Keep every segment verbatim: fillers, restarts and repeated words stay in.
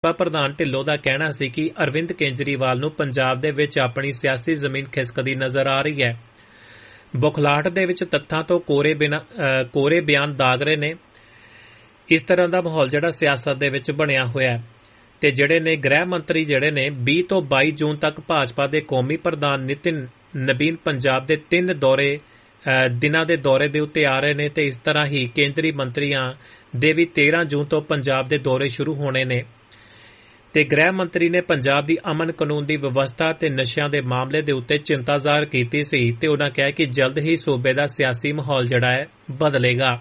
ਭਾਜਪਾ ਪ੍ਰਧਾਨ ਢਿੱਲੋਂ ਦਾ ਕਹਿਣਾ ਸੀ ਕਿ ਅਰਵਿੰਦ ਕੇਜਰੀਵਾਲ ਨੂੰ ਪੰਜਾਬ ਦੇ ਵਿੱਚ ਆਪਣੀ ਸਿਆਸੀ ਜ਼ਮੀਨ ਖਿਸਕਦੀ ਨਜ਼ਰ ਆ ਰਹੀ ਹੈ। ਬੁਖਲਾਹਟ ਦੇ ਵਿੱਚ ਤੱਥਾਂ ਤੋਂ ਕੋਰੇ ਬਿਨਾ ਕੋਰੇ ਬਿਆਨ ਦਾਗ ਰਹੇ ਨੇ। ਇਸ ਤਰ੍ਹਾਂ ਦਾ ਮਾਹੌਲ ਜਿਹੜਾ ਸਿਆਸਤ ਦੇ ਵਿੱਚ ਬਣਿਆ ਹੋਇਆ ਹੈ ਤੇ ਜਿਹੜੇ ਨੇ ਗ੍ਰਹਿ ਮੰਤਰੀ ਜਿਹੜੇ ਨੇ ਵੀਹ ਤੋਂ ਬਾਈ ਜੂਨ ਤੱਕ ਭਾਜਪਾ ਦੇ ਕੌਮੀ ਪ੍ਰਧਾਨ ਨਿਤਿਨ ਨਬੀਨ ਪੰਜਾਬ ਦੇ ਤਿੰਨ ਦੌਰੇ ਦਿਨਾਂ ਦੇ ਦੌਰੇ ਦੇ ਉੱਤੇ ਆ ਰਹੇ ਨੇ ਤੇ ਇਸ ਤਰ੍ਹਾਂ ਹੀ ਕੇਂਦਰੀ ਮੰਤਰੀਆਂ ਦੇ ਵੀ ਤੇਰਾਂ ਜੂਨ ਤੋਂ ਪੰਜਾਬ ਦੇ ਦੌਰੇ ਸ਼ੁਰੂ ਹੋਣੇ ਨੇ। ਤੇ ਗ੍ਰਹਿ ਮੰਤਰੀ ਨੇ ਪੰਜਾਬ ਦੀ ਅਮਨ ਕਾਨੂੰਨ ਦੀ ਵਿਵਸਥਾ ਤੇ ਨਸ਼ਿਆਂ ਦੇ ਮਾਮਲੇ ਦੇ ਉੱਤੇ ਚਿੰਤਾ ਜ਼ਾਹਰ ਕੀਤੀ ਸੀ ਤੇ ਉਹਨਾਂ ਕਿਹਾ ਕਿ ਜਲਦ ਹੀ ਸੂਬੇ ਦਾ ਸਿਆਸੀ ਮਾਹੌਲ ਜਿਹੜਾ ਹੈ ਬਦਲੇਗਾ।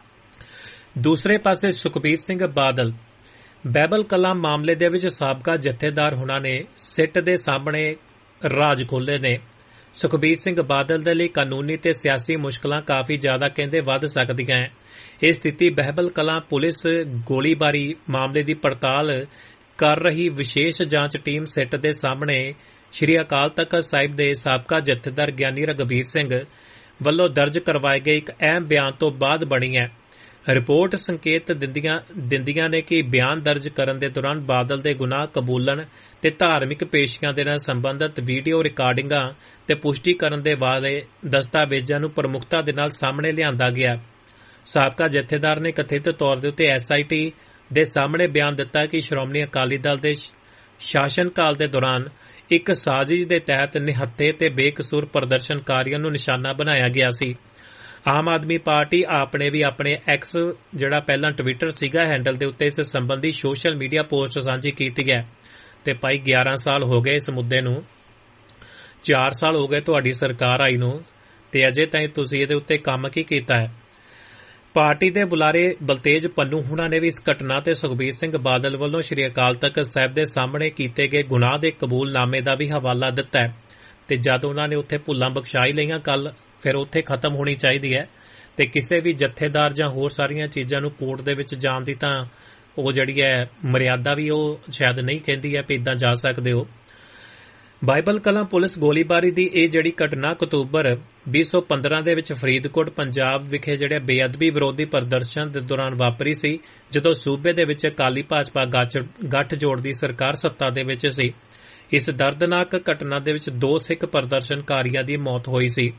ਦੂਸਰੇ ਪਾਸੇ ਸੁਖਬੀਰ ਸਿੰਘ ਬਾਦਲ ਬਹਿਬਲ ਕਲਾਂ ਮਾਮਲੇ ਦੇ ਵਿੱਚ ਸਾਬਕਾ ਜਥੇਦਾਰ ਉਹਨਾਂ ਨੇ ਸਿੱਟ ਦੇ ਸਾਹਮਣੇ ਰਾਜ ਖੋਲ੍ਹੇ ਨੇ। ਸੁਖਬੀਰ ਸਿੰਘ ਬਾਦਲ ਦੇ ਲਈ ਕਾਨੂੰਨੀ ਤੇ ਸਿਆਸੀ ਮੁਸ਼ਕਲਾਂ ਕਾਫੀ ਜ਼ਿਆਦਾ ਕਹਿੰਦੇ ਵੱਧ ਸਕਦੀਆਂ ਹੈ। ਇਹ ਸਥਿਤੀ ਬਹਿਬਲ ਕਲਾਂ ਪੁਲਿਸ ਗੋਲੀਬਾਰੀ ਮਾਮਲੇ ਦੀ ਪੜਤਾਲ ਕਰ ਰਹੀ ਵਿਸ਼ੇਸ਼ ਜਾਂਚ ਟੀਮ ਸਿੱਟ ਦੇ ਸਾਹਮਣੇ ਸ਼੍ਰੀ ਅਕਾਲ ਤਖ਼ਤ ਸਾਹਿਬ ਦੇ ਸਾਬਕਾ ਜਥੇਦਾਰ ਗਿਆਨੀ ਰਘਬੀਰ ਸਿੰਘ ਵੱਲੋਂ ਦਰਜ ਕਰਵਾਏ ਗਏ ਇੱਕ ਅਹਿਮ ਬਿਆਨ ਤੋਂ ਬਾਅਦ ਬਣੀ ਹੈ। ਰਿਪੋਰਟ ਸੰਕੇਤ ਦਿੰਦੀਆਂ ਦਿੰਦੀਆਂ ਨੇ ਕਿ ਬਿਆਨ ਦਰਜ ਕਰਨ ਦੇ ਦੌਰਾਨ ਬਾਦਲ ਦੇ ਗੁਨਾਹ ਕਬੂਲਣ ਤੇ ਧਾਰਮਿਕ ਪੇਸ਼ੀਆਂ ਦੇ ਨਾਲ ਸੰਬੰਧਿਤ ਵੀਡੀਓ ਰਿਕਾਰਡਿੰਗਾਂ ਤੇ ਪੁਸ਼ਟੀ ਕਰਨ ਦੇ ਵਾਲੇ ਦਸਤਾਵੇਜ਼ਾਂ ਨੂੰ ਪ੍ਰਮੁਖਤਾ ਦੇ ਨਾਲ ਸਾਹਮਣੇ ਲਿਆਂਦਾ ਗਿਆ। ਸਾਬਕਾ ਜਥੇਦਾਰ ਨੇ ਕਥਿਤ ਤੌਰ ਦੇ ਉੱਤੇ ਐਸ ਆਈ ਟੀ ਦੇ ਸਾਹਮਣੇ ਬਿਆਨ ਦਿੱਤਾ ਕਿ ਸ਼੍ਰੋਮਣੀ ਅਕਾਲੀ ਦਲ ਦੇ ਸ਼ਾਸਨ ਕਾਲ ਦੇ ਦੌਰਾਨ ਇੱਕ ਸਾਜ਼ਿਸ਼ ਦੇ ਤਹਿਤ ਨਿਹੱਥੇ ਤੇ ਬੇਕਸੂਰ ਪ੍ਰਦਰਸ਼ਨਕਾਰੀਆਂ ਨੂੰ ਨਿਸ਼ਾਨਾ ਬਣਾਇਆ ਗਿਆ ਸੀ। ਆਮ ਆਦਮੀ ਪਾਰਟੀ ਆਪ ਨੇ ਵੀ ਆਪਣੇ ਐਕਸ ਜਿਹੜਾ ਪਹਿਲਾਂ ਟਵਿੱਟਰ ਸੀਗਾ ਹੈਂਡਲ ਦੇ ਉੱਤੇ ਇਸ ਸੰਬੰਧੀ ਸੋਸ਼ਲ ਮੀਡੀਆ ਪੋਸਟ ਸਾਂਝੀ ਕੀਤੀ ਹੈ ਤੇ ਭਾਈ ਗਿਆਰਾਂ ਸਾਲ ਹੋ ਗਏ ਇਸ ਮੁੱਦੇ ਨੂੰ, ਚਾਰ ਸਾਲ ਹੋ ਗਏ ਤੁਹਾਡੀ ਸਰਕਾਰ ਆਈ ਨੂੰ ਤੇ ਅਜੇ ਤਾਈਂ ਤੁਸੀਂ ਇਹਦੇ ਉੱਤੇ ਕੰਮ ਕੀ ਕੀਤਾ ਹੈ। ਪਾਰਟੀ ਦੇ ਬੁਲਾਰੇ ਬਲਤੇਜ ਪੰਨੂ ਹੁਣਾਂ ਨੇ ਵੀ ਇਸ ਘਟਨਾ ਤੇ ਸੁਖਬੀਰ ਸਿੰਘ ਬਾਦਲ ਵੱਲੋਂ ਸ਼੍ਰੀ ਅਕਾਲ ਤਖ਼ਤ ਸਾਹਿਬ ਦੇ ਸਾਹਮਣੇ ਕੀਤੇ ਗਏ ਗੁਨਾਹ ਦੇ ਕਬੂਲਨਾਮੇ ਦਾ ਵੀ ਹਵਾਲਾ ਦਿੱਤਾ ਹੈ ਤੇ ਜਦ ਉਹਨਾਂ ਨੇ ਉੱਥੇ ਭੁੱਲਾਂ ਬਖਸ਼ਾਈ ਲਈਆਂ ਕੱਲ ਫਿਰ ਉੱਥੇ ਖਤਮ ਹੋਣੀ ਚਾਹੀਦੀ ਹੈ ਤੇ ਕਿਸੇ ਵੀ ਜਥੇਦਾਰ ਜਾਂ ਹੋਰ ਸਾਰੀਆਂ ਚੀਜ਼ਾਂ ਨੂੰ ਕੋਰਟ ਦੇ ਵਿੱਚ ਜਾਣ ਦੀ ਤਾਂ ਉਹ ਜਿਹੜੀ ਹੈ ਮਰਿਆਦਾ ਵੀ ਉਹ ਸ਼ਾਇਦ ਨਹੀਂ ਕਹਿੰਦੀ ਹੈ ਵੀ ਇੱਦਾਂ ਜਾ ਸਕਦੇ ਹੋ। ਬਾਈਬਲ ਕਲਾਂ ਪੁਲਿਸ ਗੋਲੀਬਾਰੀ ਦੀ ਇਹ ਜਿਹੜੀ ਘਟਨਾ ਅਕਤੂਬਰ ਵੀਹ ਸੌ ਪੰਦਰਾਂ ਦੇ ਵਿੱਚ ਫਰੀਦਕੋਟ ਪੰਜਾਬ ਵਿਖੇ ਜਿਹੜੇ ਬੇਅਦਬੀ ਵਿਰੋਧੀ ਪ੍ਰਦਰਸ਼ਨ ਦੇ ਦੌਰਾਨ ਵਾਪਰੀ ਸੀ, ਜਦੋਂ ਸੂਬੇ ਦੇ ਵਿੱਚ ਅਕਾਲੀ ਭਾਜਪਾ ਗੱਠਜੋੜ ਦੀ ਸਰਕਾਰ ਸੱਤਾ ਦੇ ਵਿੱਚ ਸੀ। ਇਸ ਦਰਦਨਾਕ ਘਟਨਾ ਦੇ ਵਿੱਚ ਦੋ ਸਿੱਖ ਪ੍ਰਦਰਸ਼ਨਕਾਰੀਆਂ ਦੀ ਮੌਤ ਹੋਈ ਸੀ।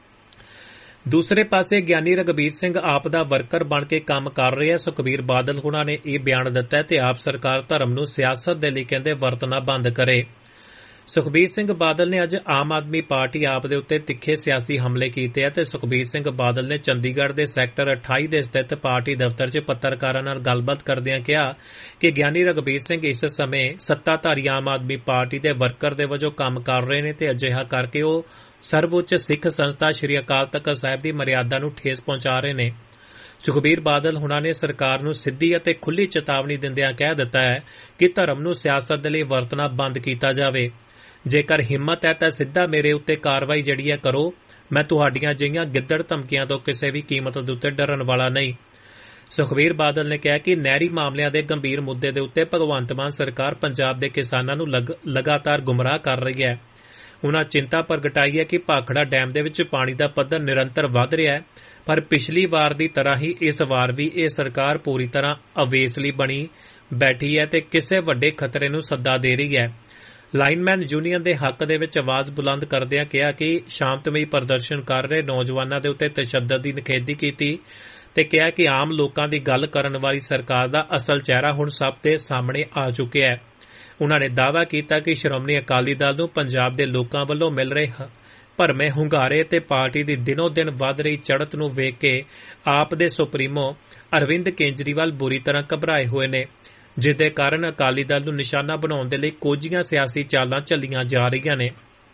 ਦੂਸਰੇ ਪਾਸੇ ਗਿਆਨੀ ਰਘਬੀਰ ਸਿੰਘ ਆਪ ਦਾ ਵਰਕਰ ਬਣ ਕੇ ਕੰਮ ਕਰ ਰਿਹਾ ਸੁਖਬੀਰ ਬਾਦਲ ਹੁਣਾਂ ਨੇ ਇਹ ਬਿਆਨ ਦਿੱਤਾ ਤੇ ਆਪ ਸਰਕਾਰ ਧਰਮ ਨੂੰ ਸਿਆਸਤ ਦੇ ਲਈ ਕਹਿੰਦੇ ਵਰਤਣਾ ਬੰਦ ਕਰੇ। ਸੁਖਬੀਰ ਸਿੰਘ ਬਾਦਲ ਨੇ ਅੱਜ ਆਮ ਆਦਮੀ ਪਾਰਟੀ ਆਪ ਦੇ ਉੱਤੇ ਤਿੱਖੇ ਸਿਆਸੀ ਹਮਲੇ ਕੀਤੇ ਆ ਤੇ ਸੁਖਬੀਰ ਸਿੰਘ ਬਾਦਲ ਨੇ ਚੰਡੀਗੜ੍ਹ ਦੇ ਸੈਕਟਰ ਅਠਾਈ ਦੇ ਸਥਿਤ ਪਾਰਟੀ ਦਫ਼ਤਰ 'ਚ ਪੱਤਰਕਾਰਾਂ ਨਾਲ ਗੱਲਬਾਤ ਕਰਦਿਆਂ ਕਿਹਾ ਕਿ ਗਿਆਨੀ ਰਘਬੀਰ ਸਿੰਘ ਇਸ ਸਮੇਂ ਸੱਤਾਧਾਰੀ ਆਮ ਆਦਮੀ ਪਾਰਟੀ ਦੇ ਵਰਕਰ ਦੇ ਵਜੋਂ ਕੰਮ ਕਰ ਰਹੇ ਨੇ ਤੇ ਅਜਿਹਾ ਕਰਕੇ ਉਹ ਸਰਵਉੱਚ ਸਿੱਖ ਸੰਸਥਾ ਸ਼੍ਰੀ ਅਕਾਲ ਤਖ਼ਤ ਸਾਹਿਬ ਦੀ ਮਰਿਆਦਾ ਨੂੰ ਠੇਸ ਪਹੁੰਚਾ ਰਹੇ ਨੇ। ਸੁਖਬੀਰ ਬਾਦਲ ਹੁਣਾਂ ਨੇ ਸਰਕਾਰ ਨੂੰ ਸਿੱਧੀ ਅਤੇ ਖੁੱਲ੍ਹੀ ਚੇਤਾਵਨੀ ਦਿੰਦਿਆਂ ਕਹਿ ਦਿੱਤਾ ਹੈ ਕਿ ਧਰਮ ਨੂੰ ਸਿਆਸਤ ਦੇ ਲਈ ਵਰਤਣਾ ਬੰਦ ਕੀਤਾ ਜਾਵੇ। ਜੇਕਰ ਹਿੰਮਤ ਹੈ ਤਾਂ ਸਿੱਧਾ ਮੇਰੇ ਉੱਤੇ ਕਾਰਵਾਈ ਜਿਹੜੀ ਹੈ ਕਰੋ। ਮੈਂ ਤੁਹਾਡੀਆਂ ਜਿਹੀਆਂ ਗਿੱਦੜ ਧਮਕੀਆਂ ਤੋਂ ਕਿਸੇ ਵੀ ਕੀਮਤ ਦੇ ਉੱਤੇ ਡਰਨ ਵਾਲਾ ਨਹੀਂ। ਸੁਖਬੀਰ ਬਾਦਲ ਨੇ ਕਿਹਾ ਕਿ ਨਹਿਰੀ ਮਾਮਲਿਆਂ ਦੇ ਗੰਭੀਰ ਮੁੱਦੇ ਦੇ ਉੱਤੇ ਭਗਵੰਤ ਮਾਨ ਸਰਕਾਰ ਪੰਜਾਬ ਦੇ ਕਿਸਾਨਾਂ ਨੂੰ ਲਗਾਤਾਰ ਗੁੰਮਰਾਹ ਕਰ ਰਹੀ ਹੈ। ਉਨ੍ਹਾਂ ਚਿੰਤਾ ਪ੍ਰਗਟਾਈ ਹੈ ਕਿ ਭਾਖੜਾ ਡੈਮ ਦੇ ਵਿੱਚ ਪਾਣੀ ਦਾ ਪੱਧਰ ਨਿਰੰਤਰ ਵਧ ਰਿਹਾ ਹੈ, ਪਰ ਪਿਛਲੀ ਵਾਰ ਦੀ ਤਰ੍ਹਾਂ ਹੀ ਇਸ ਵਾਰ ਵੀ ਇਹ ਸਰਕਾਰ ਪੂਰੀ ਤਰ੍ਹਾਂ ਅਵੇਸਲੀ ਬਣੀ ਬੈਠੀ ਹੈ ਤੇ ਕਿਸੇ ਵੱਡੇ ਖਤਰੇ ਨੂੰ ਸੱਦਾ ਦੇ ਰਹੀ ਹੈ। ਲਾਈਨਮੈਨ ਯੂਨੀਅਨ ਦੇ ਹੱਕ ਦੇ ਵਿੱਚ ਆਵਾਜ਼ ਬੁਲੰਦ ਕਰਦਿਆਂ ਕਿਹਾ ਕਿ ਸ਼ਾਂਤਮਈ ਪ੍ਰਦਰਸ਼ਨ ਕਰ ਰਹੇ ਨੌਜਵਾਨਾਂ ਦੇ ਉੱਤੇ ਤਸ਼ੱਦਦ ਦੀ ਨਿਖੇਧੀ ਕੀਤੀ ਤੇ ਕਿਹਾ ਕਿ ਆਮ ਲੋਕਾਂ ਦੀ ਗੱਲ ਕਰਨ ਵਾਲੀ ਸਰਕਾਰ ਦਾ ਅਸਲ ਚਿਹਰਾ ਹੁਣ ਸਭ ਦੇ ਸਾਹਮਣੇ ਆ ਚੁੱਕਿਆ ਹੈ। ਉਨ੍ਹਾਂ ਨੇ ਦਾਅਵਾ ਕੀਤਾ ਕਿ ਸ਼੍ਰੋਮਣੀ ਅਕਾਲੀ ਦਲ ਨੂੰ ਪੰਜਾਬ ਦੇ ਲੋਕਾਂ ਵੱਲੋਂ ਮਿਲ ਰਹੇ ਭਰਵੇਂ ਹੁੰਗਾਰੇ ਤੇ ਪਾਰਟੀ ਦੀ ਦਿਨੋ ਦਿਨ ਵਧ ਰਹੀ ਚੜ੍ਹਤ ਨੂੰ ਵੇਖ ਕੇ ਆਪ ਦੇ ਸੁਪਰੀਮੋ ਅਰਵਿੰਦ ਕੇਜਰੀਵਾਲ ਬੁਰੀ ਤਰ੍ਹਾਂ ਘਬਰਾਏ ਹੋਏ ਨੇ, ਜਿਸ ਦੇ ਕਾਰਨ ਅਕਾਲੀ ਦਲ ਨੂੰ ਨਿਸ਼ਾਨਾ ਬਣਾਉਣ ਦੇ ਲਈ ਕੋਝੀਆਂ ਸਿਆਸੀ ਚਾਲਾਂ ਚੱਲੀਆਂ ਜਾ ਰਹੀਆਂ ਨੇ।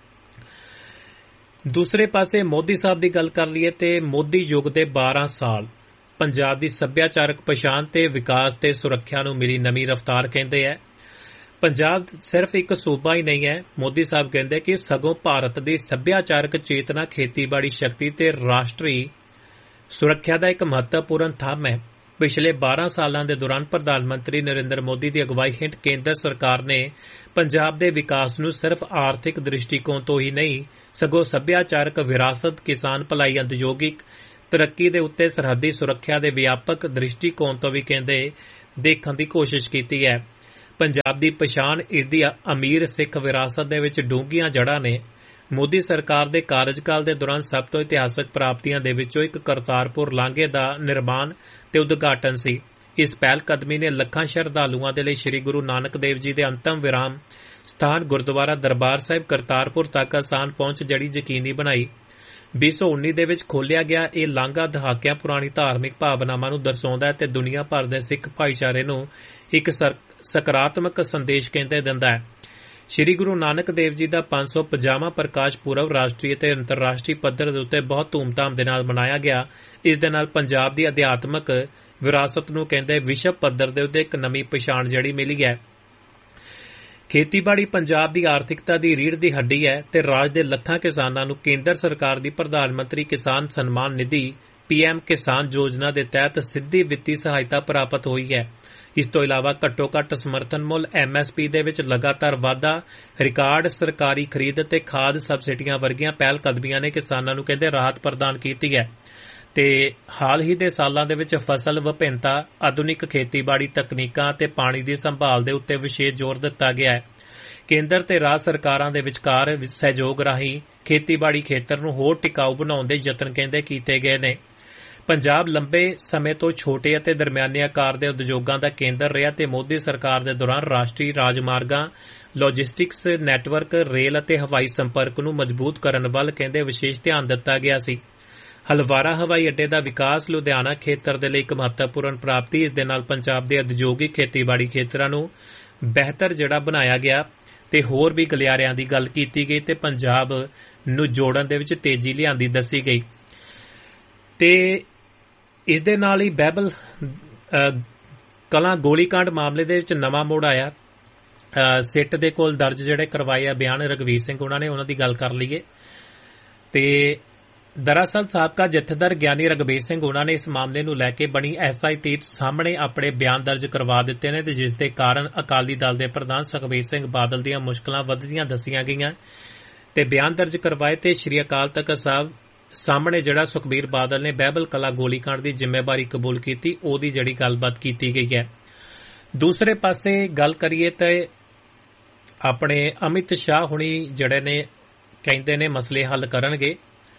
ਦੂਸਰੇ ਪਾਸੇ ਮੋਦੀ ਸਾਹਿਬ ਦੀ ਗੱਲ ਕਰ ਲਈਏ ਤੇ ਮੋਦੀ ਯੁੱਗ ਦੇ ਬਾਰਾਂ ਸਾਲ ਪੰਜਾਬ ਦੀ ਸੱਭਿਆਚਾਰਕ ਪਛਾਣ ਤੇ ਵਿਕਾਸ ਤੇ ਸੁਰੱਖਿਆ ਨੂੰ ਮਿਲੀ ਨਵੀਂ ਰਫ਼ਤਾਰ ਕਹਿੰਦੇ ਹੈ। ਪੰਜਾਬ ਸਿਰਫ ਇੱਕ ਸੂਬਾ ਹੀ ਨਹੀਂ ਹੈ, ਮੋਦੀ ਸਾਹਿਬ ਕਹਿੰਦੇ ਕਿ ਸਗੋਂ ਭਾਰਤ ਦੀ ਸੱਭਿਆਚਾਰਕ ਚੇਤਨਾ, ਖੇਤੀਬਾੜੀ ਸ਼ਕਤੀ ਤੇ ਰਾਸ਼ਟਰੀ ਸੁਰੱਖਿਆ ਦਾ ਇੱਕ ਮਹੱਤਵਪੂਰਨ ਥੰਮ ਹੈ। ਪਿਛਲੇ ਬਾਰਾਂ ਸਾਲਾਂ ਦੇ ਦੌਰਾਨ ਪ੍ਰਧਾਨ ਮੰਤਰੀ ਨਰਿੰਦਰ ਮੋਦੀ ਦੀ ਅਗਵਾਈ ਹੇਠ ਕੇਂਦਰ ਸਰਕਾਰ ਨੇ ਪੰਜਾਬ ਦੇ ਵਿਕਾਸ ਨੂੰ ਸਿਰਫ ਆਰਥਿਕ ਦ੍ਰਿਸ਼ਟੀਕੋਣ ਤੋਂ ਹੀ ਨਹੀਂ, ਸਗੋਂ ਸੱਭਿਆਚਾਰਕ ਵਿਰਾਸਤ, ਕਿਸਾਨ ਭਲਾਈ, ਉਦਯੋਗਿਕ ਤਰੱਕੀ ਦੇ ਉੱਤੇ ਸਰਹੱਦੀ ਸੁਰੱਖਿਆ ਦੇ ਵਿਆਪਕ ਦ੍ਰਿਸ਼ਟੀਕੋਣ ਤੋਂ ਵੀ ਕਹਿੰਦੇ ਦੇਖਣ ਦੀ ਕੋਸ਼ਿਸ਼ ਕੀਤੀ ਹੈ। ਪੰਜਾਬ ਦੀ ਪਛਾਣ ਇਸ ਦੀ ਅਮੀਰ ਸਿੱਖ ਵਿਰਾਸਤ ਦੇ ਵਿੱਚ ਡੂੰਘੀਆਂ ਜੜ੍ਹਾਂ ਨੇ। ਮੋਦੀ ਸਰਕਾਰ ਦੇ ਕਾਰਜਕਾਲ ਦੇ ਦੌਰਾਨ ਸਭ ਤੋਂ ਇਤਿਹਾਸਕ ਪ੍ਰਾਪਤੀਆਂ ਦੇ ਵਿੱਚੋਂ ਇੱਕ ਕਰਤਾਰਪੁਰ ਲਾਂਘੇ ਦਾ ਨਿਰਮਾਣ ਤੇ ਉਦਘਾਟਨ ਸੀ। ਇਸ ਪਹਿਲ ਕਦਮੀ ਨੇ ਲੱਖਾਂ ਸ਼ਰਧਾਲੂਆਂ ਦੇ ਲਈ ਸ੍ਰੀ ਗੁਰੂ ਨਾਨਕ ਦੇਵ ਜੀ ਦੇ ਅੰਤਮ ਵਿਰਾਮ ਸਥਾਨ ਗੁਰਦੁਆਰਾ ਦਰਬਾਰ ਸਾਹਿਬ ਕਰਤਾਰਪੁਰ ਤੱਕ ਆਸਾਨ ਪਹੁੰਚ ਜਿਹੜੀ ਯਕੀਨੀ ਬਣਾਈ। ਵੀਹ ਸੌ ਉੱਨੀ ਦੇ ਵਿੱਚ ਖੋਲ੍ਹਿਆ ਗਿਆ ਇਹ ਲਾਂਘਾ ਦਹਾਕਿਆਂ ਪੁਰਾਣੀ ਧਾਰਮਿਕ ਭਾਵਨਾਵਾਂ ਨੂੰ ਦਰਸਾਉਂਦਾ ਹੈ ਤੇ ਦੁਨੀਆ ਭਰ ਦੇ ਸਿੱਖ ਭਾਈਚਾਰੇ ਨੂੰ ਇੱਕ ਸਕਾਰਾਤਮਕ ਸੰਦੇਸ਼ ਕਹਿੰਦੇ ਦਿੰਦਾ ਹੈ। ਸ੍ਰੀ ਗੁਰੂ ਨਾਨਕ ਦੇਵ ਜੀ ਦਾ ਪੰਜ ਸੌ ਪੰਜਾਹਵਾਂ ਪ੍ਰਕਾਸ਼ ਪੁਰਬ ਰਾਸ਼ਟਰੀ ਅਤੇ ਅੰਤਰਰਾਸ਼ਟਰੀ ਪੱਧਰ ਦੇ ਉੱਤੇ ਬਹੁਤ ਧੂਮਧਾਮ ਦੇ ਨਾਲ ਮਨਾਇਆ ਗਿਆ। ਇਸ ਦੇ ਨਾਲ ਪੰਜਾਬ ਦੀ ਅਧਿਆਤਮਕ ਵਿਰਾਸਤ ਨੂੰ ਕਹਿੰਦੇ ਵਿਸ਼ਵ ਪੱਧਰ ਦੇ ਉੱਤੇ ਇੱਕ ਨਵੀਂ ਪਛਾਣ ਜਿਹੜੀ ਮਿਲੀ ਹੈ। ਖੇਤੀਬਾੜੀ ਪੰਜਾਬ ਦੀ ਆਰਥਿਕਤਾ ਦੀ ਰੀੜ੍ਹ ਦੀ ਹੱਡੀ ਹੈ ਤੇ ਰਾਜ ਦੇ ਲੱਖਾਂ ਕਿਸਾਨਾਂ ਨੂੰ ਕੇਂਦਰ ਸਰਕਾਰ ਦੀ ਪ੍ਰਧਾਨ ਮੰਤਰੀ ਕਿਸਾਨ ਸਨਮਾਨ ਨਿਧੀ ਪੀ ਐਮ ਕਿਸਾਨ ਯੋਜਨਾ ਦੇ ਤਹਿਤ ਸਿੱਧੀ ਵਿੱਤੀ ਸਹਾਇਤਾ ਪ੍ਰਾਪਤ ਹੋਈ ਹੈ। ਇਸ ਤੋਂ ਇਲਾਵਾ ਘੱਟੋ ਘੱਟ ਸਮਰਥਨ ਮੁੱਲ ਐਮ ਐਸ ਪੀ ਦੇ ਵਿੱਚ ਲਗਾਤਾਰ ਵਾਧਾ, ਰਿਕਾਰਡ ਸਰਕਾਰੀ ਖਰੀਦ ਤੇ ਖਾਦ ਸਬਸਿਡੀਆਂ ਵਰਗੀਆਂ ਪਹਿਲ ਕਦਮੀਆਂ ਨੇ ਕਿਸਾਨਾਂ ਨੂੰ ਕਹਿੰਦੇ ਰਾਹਤ ਪ੍ਰਦਾਨ ਕੀਤੀ ਹੈ ਤੇ ਹਾਲ ਹੀ ਦੇ ਸਾਲਾਂ ਦੇ ਵਿੱਚ ਫਸਲ ਵਿਭਿੰਨਤਾ, ਆਧੁਨਿਕ ਖੇਤੀਬਾੜੀ ਤਕਨੀਕਾਂ ਅਤੇ ਪਾਣੀ ਦੀ ਸੰਭਾਲ ਦੇ ਉੱਤੇ ਵਿਸ਼ੇਸ਼ ਜ਼ੋਰ ਦਿੱਤਾ ਗਿਆ ਹੈ। ਕੇਂਦਰ ਤੇ ਰਾਜ ਸਰਕਾਰਾਂ ਦੇ ਵਿਚਕਾਰ ਸਹਿਯੋਗ ਰਾਹੀਂ ਖੇਤੀਬਾੜੀ ਖੇਤਰ ਨੂੰ ਹੋਰ ਟਿਕਾਊ ਬਣਾਉਣ ਦੇ ਯਤਨ ਕਹਿੰਦੇ ਕੀਤੇ ਗਏ ਨੇ। ਪੰਜਾਬ ਲੰਬੇ ਸਮੇਂ ਤੋਂ ਛੋਟੇ ਅਤੇ ਦਰਮਿਆਨੇ ਆਕਾਰ ਦੇ ਉਦਯੋਗਾਂ ਦਾ ਕੇਂਦਰ ਰਿਹਾ ਤੇ ਮੋਦੀ ਸਰਕਾਰ ਦੇ ਦੌਰਾਨ ਰਾਸ਼ਟਰੀ ਰਾਜਮਾਰਗਾਂ, ਲੌਜਿਸਟਿਕਸ ਨੈਟਵਰਕ, ਰੇਲ ਅਤੇ ਹਵਾਈ ਸੰਪਰਕ ਨੂੰ ਮਜ਼ਬੂਤ ਕਰਨ ਵੱਲ ਕਹਿੰਦੇ ਵਿਸ਼ੇਸ਼ ਧਿਆਨ ਦਿੱਤਾ ਗਿਆ ਸੀ। ਹਲਵਾਰਾ ਹਵਾਈ ਅੱਡੇ ਦਾ ਵਿਕਾਸ ਲੁਧਿਆਣਾ ਖੇਤਰ ਦੇ ਲਈ ਇੱਕ ਮਹੱਤਵਪੂਰਨ ਪ੍ਰਾਪਤੀ। ਇਸ ਦੇ ਨਾਲ ਪੰਜਾਬ ਦੇ ਉਦਯੋਗਿਕ ਖੇਤੀਬਾੜੀ ਖੇਤਰਾਂ ਨੂੰ ਬਿਹਤਰ ਜਿਹੜਾ ਬਣਾਇਆ ਗਿਆ ਤੇ ਹੋਰ ਵੀ ਗਲਿਆਰਿਆਂ ਦੀ ਗੱਲ ਕੀਤੀ ਗਈ ਤੇ ਪੰਜਾਬ ਨੂੰ ਜੋੜਨ ਦੇ ਵਿੱਚ ਤੇਜ਼ੀ ਲਿਆਂਦੀ ਦੱਸੀ ਗਈ। ਤੇ ਇਸ ਦੇ ਨਾਲ ਹੀ ਬਹਿਬਲ ਕਲਾਂ ਗੋਲੀਕਾਂਡ ਮਾਮਲੇ ਦੇ ਵਿੱਚ ਨਵਾਂ ਮੋੜ ਆਇਆ। ਸਿੱਟ ਦੇ ਕੋਲ ਦਰਜ ਜਿਹੜੇ ਕਰਵਾਏ ਆ ਬਿਆਨ ਰਘਵੀਰ ਸਿੰਘ ਉਹਨਾਂ ਨੇ, ਉਹਨਾਂ ਦੀ ਗੱਲ ਕਰ ਲਈਏ। ਤੇ ਦਰਅਸਲ ਸਾਬਕਾ ਜਥੇਦਾਰ ਗਿਆਨੀ ਰਘਬੀਰ ਸਿੰਘ ਉਹਨਾਂ ਨੇ ਇਸ ਮਾਮਲੇ ਨੂੰ ਲੈ ਕੇ ਬਣੀ ਐਸ ਆਈ ਟੀ ਸਾਹਮਣੇ ਆਪਣੇ ਬਿਆਨ ਦਰਜ ਕਰਵਾ ਦਿੱਤੇ ਨੇ ਤੇ ਜਿਸ ਦੇ ਕਾਰਨ ਅਕਾਲੀ ਦਲ ਦੇ ਪ੍ਰਧਾਨ ਸੁਖਬੀਰ ਸਿੰਘ ਬਾਦਲ ਦੀਆਂ ਮੁਸ਼ਕਲਾਂ ਵੱਧਦੀਆਂ ਦੱਸੀਆਂ ਗਈਆਂ ਤੇ ਬਿਆਨ ਦਰਜ ਕਰਵਾਏ ਤੇ ਸ੍ਰੀ ਅਕਾਲ ਤਖਤ ਸਾਹਿਬ ਸਾਹਮਣੇ ਜਿਹੜਾ ਸੁਖਬੀਰ ਬਾਦਲ ਨੇ ਬਹਿਬਲ ਕਲਾਂ ਗੋਲੀਕਾਂਡ ਦੀ ਜ਼ਿੰਮੇਵਾਰੀ ਕਬੂਲ ਕੀਤੀ, ਉਹਦੀ ਜਿਹੜੀ ਗੱਲਬਾਤ ਕੀਤੀ ਗਈ ਹੈ। ਦੂਸਰੇ ਪਾਸੇ ਗੱਲ ਕਰੀਏ ਤੇ ਆਪਣੇ ਅਮਿਤ ਸ਼ਾਹ ਹੁਣੀ ਜਿਹੜੇ ਨੇ ਕਹਿੰਦੇ ਨੇ ਮਸਲੇ ਹੱਲ ਕਰਨਗੇ।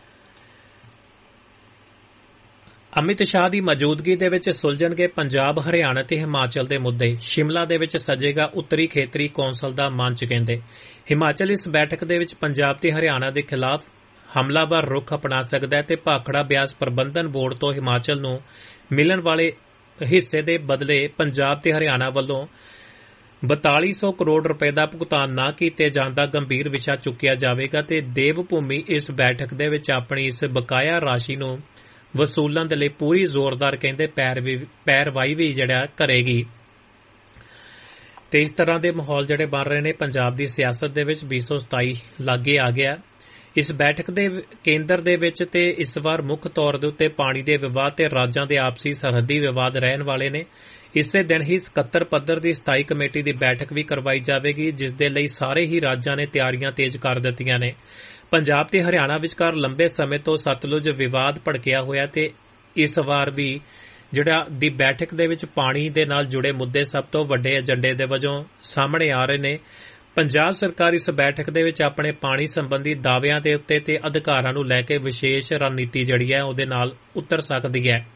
ਅਮਿਤ ਸ਼ਾਹ ਦੀ ਮੌਜੂਦਗੀ ਦੇ ਵਿੱਚ ਸੁਲਝਣਗੇ ਪੰਜਾਬ, ਹਰਿਆਣਾ ਤੇ ਹਿਮਾਚਲ ਦੇ ਮੁੱਦੇ। ਸ਼ਿਮਲਾ ਦੇ ਵਿੱਚ ਸਜੇਗਾ ਉੱਤਰੀ ਖੇਤਰੀ ਕੌਂਸਲ ਦਾ ਮੰਚ ਕਹਿੰਦੇ। ਹਿਮਾਚਲ ਇਸ ਬੈਠਕ ਦੇ ਵਿੱਚ ਪੰਜਾਬ ਤੇ ਹਰਿਆਣਾ ਦੇ ਖਿਲਾਫ ਹਮਲਾਵਰ ਰੁਖ ਅਪਣਾ ਸਕਦਾ ਹੈ ਤੇ ਭਾਖੜਾ ਬਿਆਸ ਪ੍ਰਬੰਧਨ ਬੋਰਡ ਤੋਂ ਹਿਮਾਚਲ ਨੂੰ ਮਿਲਣ ਵਾਲੇ ਹਿੱਸੇ ਦੇ ਬਦਲੇ ਪੰਜਾਬ ਤੇ ਹਰਿਆਣਾ ਵੱਲੋਂ ਬਤਾਲੀ ਸੌ ਕਰੋੜ ਰੁਪਏ ਦਾ ਭੁਗਤਾਨ ਨਾ ਕੀਤੇ ਜਾਣ ਦਾ ਗੰਭੀਰ ਵਿਸ਼ਾ ਚੁੱਕਿਆ ਜਾਵੇਗਾ ਤੇ ਦੇਵ ਭੂਮੀ ਇਸ ਬੈਠਕ ਦੇ ਵਿੱਚ ਆਪਣੀ ਇਸ ਬਕਾਇਆ ਰਾਸ਼ੀ ਨੂੰ ਵਸੂਲਣ ਦੇ ਲਈ ਪੂਰੀ ਜ਼ੋਰਦਾਰ ਕਹਿੰਦੇ ਪੈਰਵਾਈ ਵੀ ਜਿਹੜਾ ਕਰੇਗੀ। ਤੇ ਇਸ ਤਰ੍ਹਾਂ ਦੇ ਮਾਹੌਲ ਜਿਹੜੇ ਬਣ ਰਹੇ ਨੇ ਪੰਜਾਬ ਦੀ ਸਿਆਸਤ ਦੇ ਵਿੱਚ। ਵੀਹ ਸੌ ਸਤਾਈ ਲਾਗੇ ਆ ਗਿਆ। ਇਸ ਬੈਠਕ ਦੇ ਕੇਂਦਰ ਦੇ ਵਿੱਚ ਤੇ ਇਸ ਵਾਰ ਮੁੱਖ ਤੌਰ ਦੇ ਉੱਤੇ ਪਾਣੀ ਦੇ ਵਿਵਾਦ ਤੇ ਰਾਜਾਂ ਦੇ ਆਪਸੀ ਸਰਹੱਦੀ ਵਿਵਾਦ ਰਹਿਣ ਵਾਲੇ ਨੇ। ਇਸੇ ਦਿਨ ਹੀ ਸਕੱਤਰ ਪੱਧਰ ਦੀ ਸਥਾਈ ਕਮੇਟੀ ਦੀ ਬੈਠਕ ਵੀ ਕਰਵਾਈ ਜਾਵੇਗੀ ਜਿਸ ਦੇ ਲਈ ਸਾਰੇ ਹੀ ਰਾਜਾਂ ਨੇ ਤਿਆਰੀਆਂ ਤੇਜ਼ ਕਰ ਦਿੱਤੀਆਂ ਨੇ। ਪੰਜਾਬ ਤੇ ਹਰਿਆਣਾ ਵਿਚਕਾਰ ਲੰਬੇ ਸਮੇਂ ਤੋਂ ਸਤਲੁਜ ਵਿਵਾਦ ਭੜਕਿਆ ਹੋਇਆ ਤੇ ਇਸ ਵਾਰ ਵੀ ਜਿਹੜਾ ਦੀ ਬੈਠਕ ਦੇ ਵਿੱਚ ਪਾਣੀ ਦੇ ਨਾਲ ਜੁੜੇ ਮੁੱਦੇ ਸਭ ਤੋਂ ਵੱਡੇ ਏਜੰਡੇ ਦੇ ਵਜੋਂ ਸਾਹਮਣੇ ਆ ਰਹੇ ਨੇ। ਪੰਜਾਬ ਸਰਕਾਰ ਇਸ ਬੈਠਕ ਦੇ ਵਿੱਚ ਆਪਣੇ ਪਾਣੀ ਸੰਬੰਧੀ ਦਾਅਵਿਆਂ ਦੇ ਉੱਤੇ ਤੇ ਅਧਿਕਾਰਾਂ ਨੂੰ ਲੈ ਕੇ ਵਿਸ਼ੇਸ਼ ਰਣਨੀਤੀ ਜਿਹੜੀ ਹੈ ਉਹਦੇ ਨਾਲ ਉਤਰ ਸਕਦੀ ਹੈ।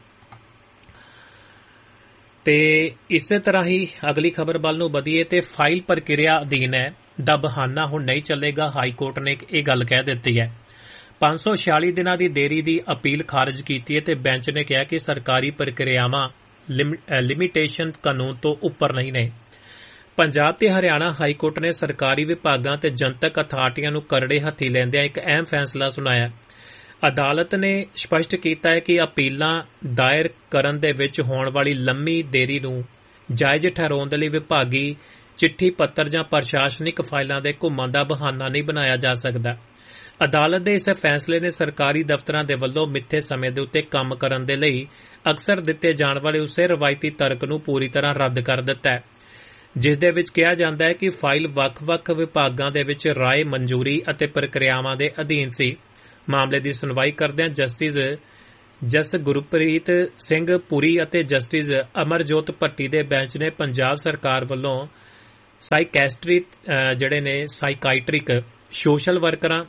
ਤੇ ਇਸੇ ਤਰ੍ਹਾਂ ਹੀ ਅਗਲੀ ਖਬਰ ਵੱਲ ਨੂੰ ਵਧੀਏ ਤੇ ਫਾਈਲ ਪ੍ਰਕਿਰਿਆ ਅਧੀਨ ਹੈ ਦਾ ਬਹਾਨਾ ਹੁਣ ਨਹੀਂ ਚੱਲੇਗਾ। ਹਾਈ ਕੋਰਟ ਨੇ ਇਹ ਗੱਲ ਕਹਿ ਦਿੱਤੀ ਹੈ। ਪੰਜ ਸੌ ਛਿਆਲੀ ਦਿਨਾਂ ਦੀ ਦੇਰੀ ਦੀ ਅਪੀਲ ਖਾਰਜ ਕੀਤੀ ਹੈ ਤੇ ਬੈਂਚ ਨੇ ਕਿਹਾ ਕਿ ਸਰਕਾਰੀ ਪ੍ਰਕਿਰਿਆਵਾਂ ਲਿਮਿਟੇਸ਼ਨ ਕਾਨੂੰਨ ਤੋਂ ਉੱਪਰ ਨਹੀਂ ਨੇ। ਪੰਜਾਬ ਤੇ ਹਰਿਆਣਾ ਹਾਈ ਕੋਰਟ ਨੇ ਸਰਕਾਰੀ ਵਿਭਾਗਾਂ ਤੇ ਜਨਤਕ ਅਥਾਰਟੀਆਂ ਨੂੰ ਕਰੜੇ ਹੱਥੀ ਲੈਂਦਿਆਂ ਇੱਕ ਅਹਿਮ ਫੈਸਲਾ ਸੁਣਾਇਆ। ਅਦਾਲਤ ਨੇ ਸਪਸ਼ਟ ਕੀਤਾ ਹੈ ਕਿ ਅਪੀਲਾਂ ਦਾਇਰ ਕਰਨ ਦੇ ਵਿੱਚ ਹੋਣ ਵਾਲੀ ਲੰਮੀ ਦੇਰੀ ਨੂੰ ਜਾਇਜ਼ ਠਹਿਰਾਉਣ ਦੇ ਲਈ ਵਿਭਾਗੀ ਚਿੱਠੀ ਪੱਤਰ ਜਾਂ ਪ੍ਰਸ਼ਾਸਨਿਕ ਫਾਈਲਾਂ ਦੇ ਘੁੰਮਣ ਦਾ ਬਹਾਨਾ ਨਹੀਂ ਬਣਾਇਆ ਜਾ ਸਕਦਾ। ਅਦਾਲਤ ਦੇ ਇਸ ਫੈਸਲੇ ਨੇ ਸਰਕਾਰੀ ਦਫ਼ਤਰਾਂ ਦੇ ਵੱਲੋਂ ਮਿੱਥੇ ਸਮੇਂ ਦੇ ਉੱਤੇ ਕੰਮ ਕਰਨ ਦੇ ਲਈ ਅਕਸਰ ਦਿੱਤੇ ਜਾਣ ਵਾਲੇ ਉਸੇ ਰਵਾਇਤੀ ਤਰਕ ਨੂੰ ਪੂਰੀ ਤਰ੍ਹਾਂ ਰੱਦ ਕਰ ਦਿੱਤਾ ਹੈ ਜਿਸ ਦੇ ਵਿੱਚ ਕਿਹਾ ਜਾਂਦਾ ਹੈ ਕਿ ਫਾਈਲ ਵੱਖ-ਵੱਖ ਵਿਭਾਗਾਂ ਦੇ ਵਿੱਚ ਰਾਏ ਮਨਜ਼ੂਰੀ ਅਤੇ ਪ੍ਰਕਿਰਿਆਵਾਂ ਦੇ ਅਧੀਨ ਸੀ। ਮਾਮਲੇ ਦੀ ਸੁਣਵਾਈ ਕਰਦਿਆਂ ਜਸਟਿਸ ਜਸ ਗੁਰਪ੍ਰੀਤ ਸਿੰਘ ਪੁਰੀ ਅਤੇ ਜਸਟਿਸ ਅਮਰਜੋਤ ਭੱਟੀ ਦੇ ਬੈਂਚ ਨੇ ਪੰਜਾਬ ਸਰਕਾਰ ਵੱਲੋਂ ਸਾਈਕੈਸਟਰੀ ਜਿਹੜੇ ਨੇ ਸਾਈਕਾਈਟ੍ਰਿਕ ਸੋਸ਼ਲ ਵਰਕਰਾਂ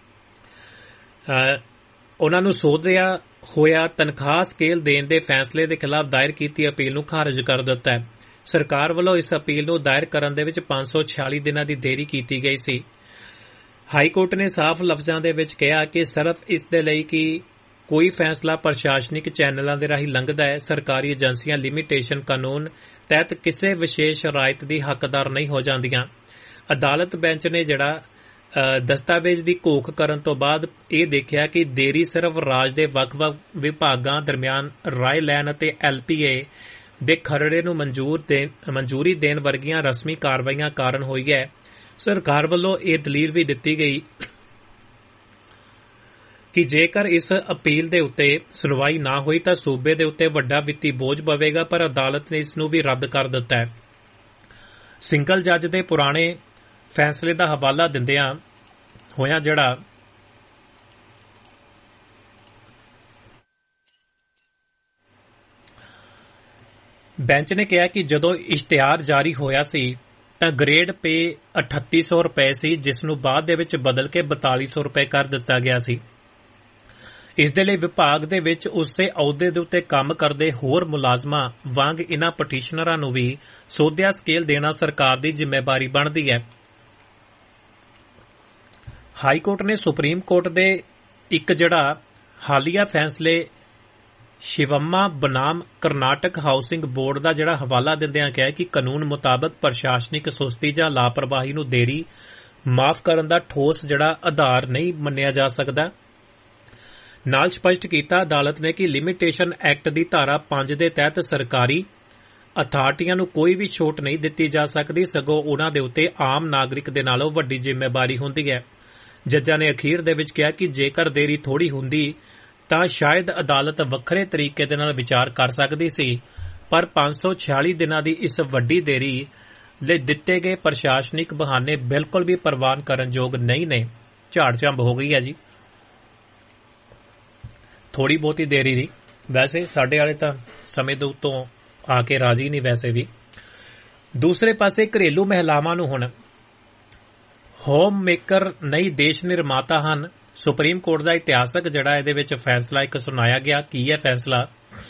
ਉਹਨਾਂ ਨੂੰ ਸੋਧਿਆ ਹੋਇਆ ਤਨਖਾਹ ਸਕੇਲ ਦੇਣ ਦੇ ਫੈਸਲੇ ਦੇ ਖਿਲਾਫ ਦਾਇਰ ਕੀਤੀ ਅਪੀਲ ਨੂੰ ਖਾਰਜ ਕਰ ਦਿੱਤਾ ਹੈ। ਸਰਕਾਰ ਵੱਲੋਂ ਇਸ ਅਪੀਲ ਨੂੰ ਦਾਇਰ ਕਰਨ ਦੇ ਵਿੱਚ ਪੰਜ ਸੌ ਛਿਆਲੀ ਦਿਨਾਂ ਦੀ ਦੇਰੀ ਕੀਤੀ ਗਈ ਸੀ। ਹਾਈ ਕੋਰਟ ਨੇ ਸਾਫ਼ ਲਫ਼ਜ਼ਾਂ ਦੇ ਵਿੱਚ ਕਿਹਾ ਕਿ ਸਿਰਫ ਇਸ ਦੇ ਲਈ ਕਿ ਕੋਈ ਫੈਸਲਾ ਪ੍ਰਸ਼ਾਸਨਿਕ ਚੈਨਲਾਂ ਦੇ ਰਾਹੀਂ ਲੰਘਦਾ ਹੈ, ਸਰਕਾਰੀ ਏਜੰਸੀਆਂ ਲਿਮੀਟੇਸ਼ਨ ਕਾਨੂੰਨ ਤਹਿਤ ਕਿਸੇ ਵਿਸ਼ੇਸ਼ ਰਾਇਤ ਦੀ ਹੱਕਦਾਰ ਨਹੀਂ ਹੋ ਜਾਂਦੀਆਂ। ਅਦਾਲਤ ਬੈਂਚ ਨੇ ਜਿਹੜਾ ਦਸਤਾਵੇਜ਼ ਦੀ ਘੋਖ ਕਰਨ ਤੋਂ ਬਾਅਦ ਇਹ ਦੇਖਿਆ ਕਿ ਦੇਰੀ ਸਿਰਫ ਰਾਜ ਦੇ ਵੱਖ-ਵੱਖ ਵਿਭਾਗਾਂ ਦਰਮਿਆਨ ਰਾਏ ਲੈਣ ਅਤੇ ਐਲ ਪੀ ਏ ਦੇ ਖਰੜੇ ਨੂੰ ਮਨਜ਼ੂਰੀ ਦੇਣ ਵਰਗੀਆਂ ਰਸਮੀ ਕਾਰਵਾਈਆਂ ਕਾਰਨ ਹੋਈ ਹੈ। ਸਰਕਾਰ ਵੱਲੋਂ ਇਹ ਦਲੀਲ ਵੀ ਦਿੱਤੀ ਗਈ ਕਿ ਜੇਕਰ ਇਸ ਅਪੀਲ ਦੇ ਉੱਤੇ ਸੁਣਵਾਈ ਨਾ ਹੋਈ ਤਾਂ ਸੂਬੇ ਦੇ ਉੱਤੇ ਵੱਡਾ ਵਿੱਤੀ ਬੋਝ ਪਵੇਗਾ, ਪਰ ਅਦਾਲਤ ਨੇ ਇਸ ਨੂੰ ਵੀ ਰੱਦ ਕਰ ਦਿੱਤਾ ਹੈ। ਸਿੰਗਲ ਜੱਜ ਦੇ ਪੁਰਾਣੇ ਫੈਸਲੇ ਦਾ ਹਵਾਲਾ ਦਿੰਦਿਆਂ ਹੋਇਆਂ ਜਿਹੜਾ ਬੈਂਚ ਨੇ ਕਿਹਾ ਕਿ ਜਦੋਂ ਇਸ਼ਤਿਹਾਰ ਜਾਰੀ ਹੋਇਆ ਸੀ ਤਾਂ ਗ੍ਰੇਡ ਪੇ ਅਠੱਤੀ ਸੌ ਰੁਪਏ ਸੀ, ਜਿਸ ਨੂੰ ਬਾਅਦ ਦੇ ਵਿੱਚ ਬਦਲ ਕੇ ਬਤਾਲੀ ਸੌ ਰੁਪਏ ਕਰ ਦਿੱਤਾ ਗਿਆ ਸੀ। ਇਸ ਦੇ ਲਈ ਵਿਭਾਗ ਦੇ ਵਿੱਚ ਉਸੇ ਅਹੁਦੇ ਦੇ ਉੱਤੇ ਕੰਮ ਕਰਦੇ ਹੋਰ ਮੁਲਾਜ਼ਮਾਂ ਵਾਂਗ ਇਨ੍ਹਾਂ ਪਟੀਸ਼ਨਰਾਂ ਨੂੰ ਵੀ ਸੋਧਿਆ ਸਕੇਲ ਦੇਣਾ ਸਰਕਾਰ ਦੀ ਜ਼ਿੰਮੇਵਾਰੀ ਬਣਦੀ ਹੈ। ਹਾਈ ਕੋਰਟ ਨੇ ਸੁਪਰੀਮ ਕੋਰਟ ਦੇ ਇੱਕ ਜਿਹੜਾ ਹਾਲੀਆ ਫੈਸਲੇ ਸ਼ਿਵਮਾ ਬਨਾਮ ਕਰਨਾਟਕ ਹਾਊਸਿੰਗ ਬੋਰਡ ਦਾ ਜਿਹੜਾ ਹਵਾਲਾ ਦਿੰਦਿਆਂ ਕਿਹਾ ਕਿ ਕਾਨੂੰਨ ਮੁਤਾਬਕ ਪ੍ਰਸ਼ਾਸਨਿਕ ਸੁਸਤੀ ਜਾਂ ਲਾਪਰਵਾਹੀ ਨੂੰ ਦੇਰੀ ਮਾਫ ਕਰਨ ਦਾ ਠੋਸ ਜਿਹੜਾ ਆਧਾਰ ਨਹੀਂ ਮੰਨਿਆ ਜਾ ਸਕਦਾ। ਨਾਲ ਸਪਸ਼ਟ ਕੀਤਾ ਅਦਾਲਤ ਨੇ ਕਿ ਲਿਮੀਟੇਸ਼ਨ ਐਕਟ ਦੀ ਧਾਰਾ ਪੰਜ ਦੇ ਤਹਿਤ ਸਰਕਾਰੀ ਅਥਾਰਟੀਆਂ ਨੂੰ ਕੋਈ ਵੀ ਛੋਟ ਨਹੀਂ ਦਿੱਤੀ ਜਾ ਸਕਦੀ, ਸਗੋਂ ਉਨ੍ਹਾਂ ਦੇ ਉੱਤੇ ਆਮ ਨਾਗਰਿਕ ਦੇ ਨਾਲੋਂ ਵੱਡੀ ਜ਼ਿੰਮੇਵਾਰੀ ਹੁੰਦੀ ਹੈ। ਜੱਜਾਂ ਨੇ ਅਖੀਰ ਦੇ ਵਿੱਚ ਕਿਹਾ ਕਿ ਜੇਕਰ ਦੇਰੀ ਥੋੜੀ ਹੁੰਦੀ ਤਾਂ ਸ਼ਾਇਦ ਅਦਾਲਤ ਵੱਖਰੇ ਤਰੀਕੇ ਦੇ ਨਾਲ ਵਿਚਾਰ ਕਰ ਸਕਦੀ ਸੀ, ਪਰ ਪੰਜ ਸੌ ਛਿਆਲੀ ਦਿਨਾਂ ਦੀ ਇਸ ਵੱਡੀ ਦੇਰੀ ਲਈ ਦਿੱਤੇ ਗਏ ਪ੍ਰਸ਼ਾਸਨਿਕ ਬਹਾਨੇ ਬਿਲਕੁਲ ਵੀ ਪ੍ਰਵਾਨ ਕਰਨ ਯੋਗ ਨਹੀਂ ਨੇ। ਝਾੜ ਝੰਬ ਹੋ ਗਈ ਹੈ ਜੀ ਥੋੜੀ ਬਹੁਤੀ ਦੇਰੀ ਦੀ। ਵੈਸੇ ਸਾਡੇ ਵਾਲੇ ਤਾਂ ਸਮੇਂ ਦੇ ਉੱਤੋਂ ਆ ਕੇ ਰਾਜੀ ਨਹੀਂ। ਵੈਸੇ ਵੀ ਦੂਸਰੇ ਪਾਸੇ ਘਰੇਲੂ ਮਹਿਲਾਵਾਂ ਨੂੰ ਹੁਣ ਹੋਮ ਮੇਕਰ ਨਹੀਂ ਦੇਸ਼ ਨਿਰਮਾਤਾ ਹਨ। ਸੁਪਰੀਮ ਕੋਰਟ ਦਾ ਇਤਿਹਾਸਕ ਜਿਹੜਾ ਇਹਦੇ ਵਿੱਚ ਫੈਸਲਾ ਇੱਕ ਸੁਣਾਇਆ ਗਿਆ। ਕੀ ਹੈ ਫੈਸਲਾ?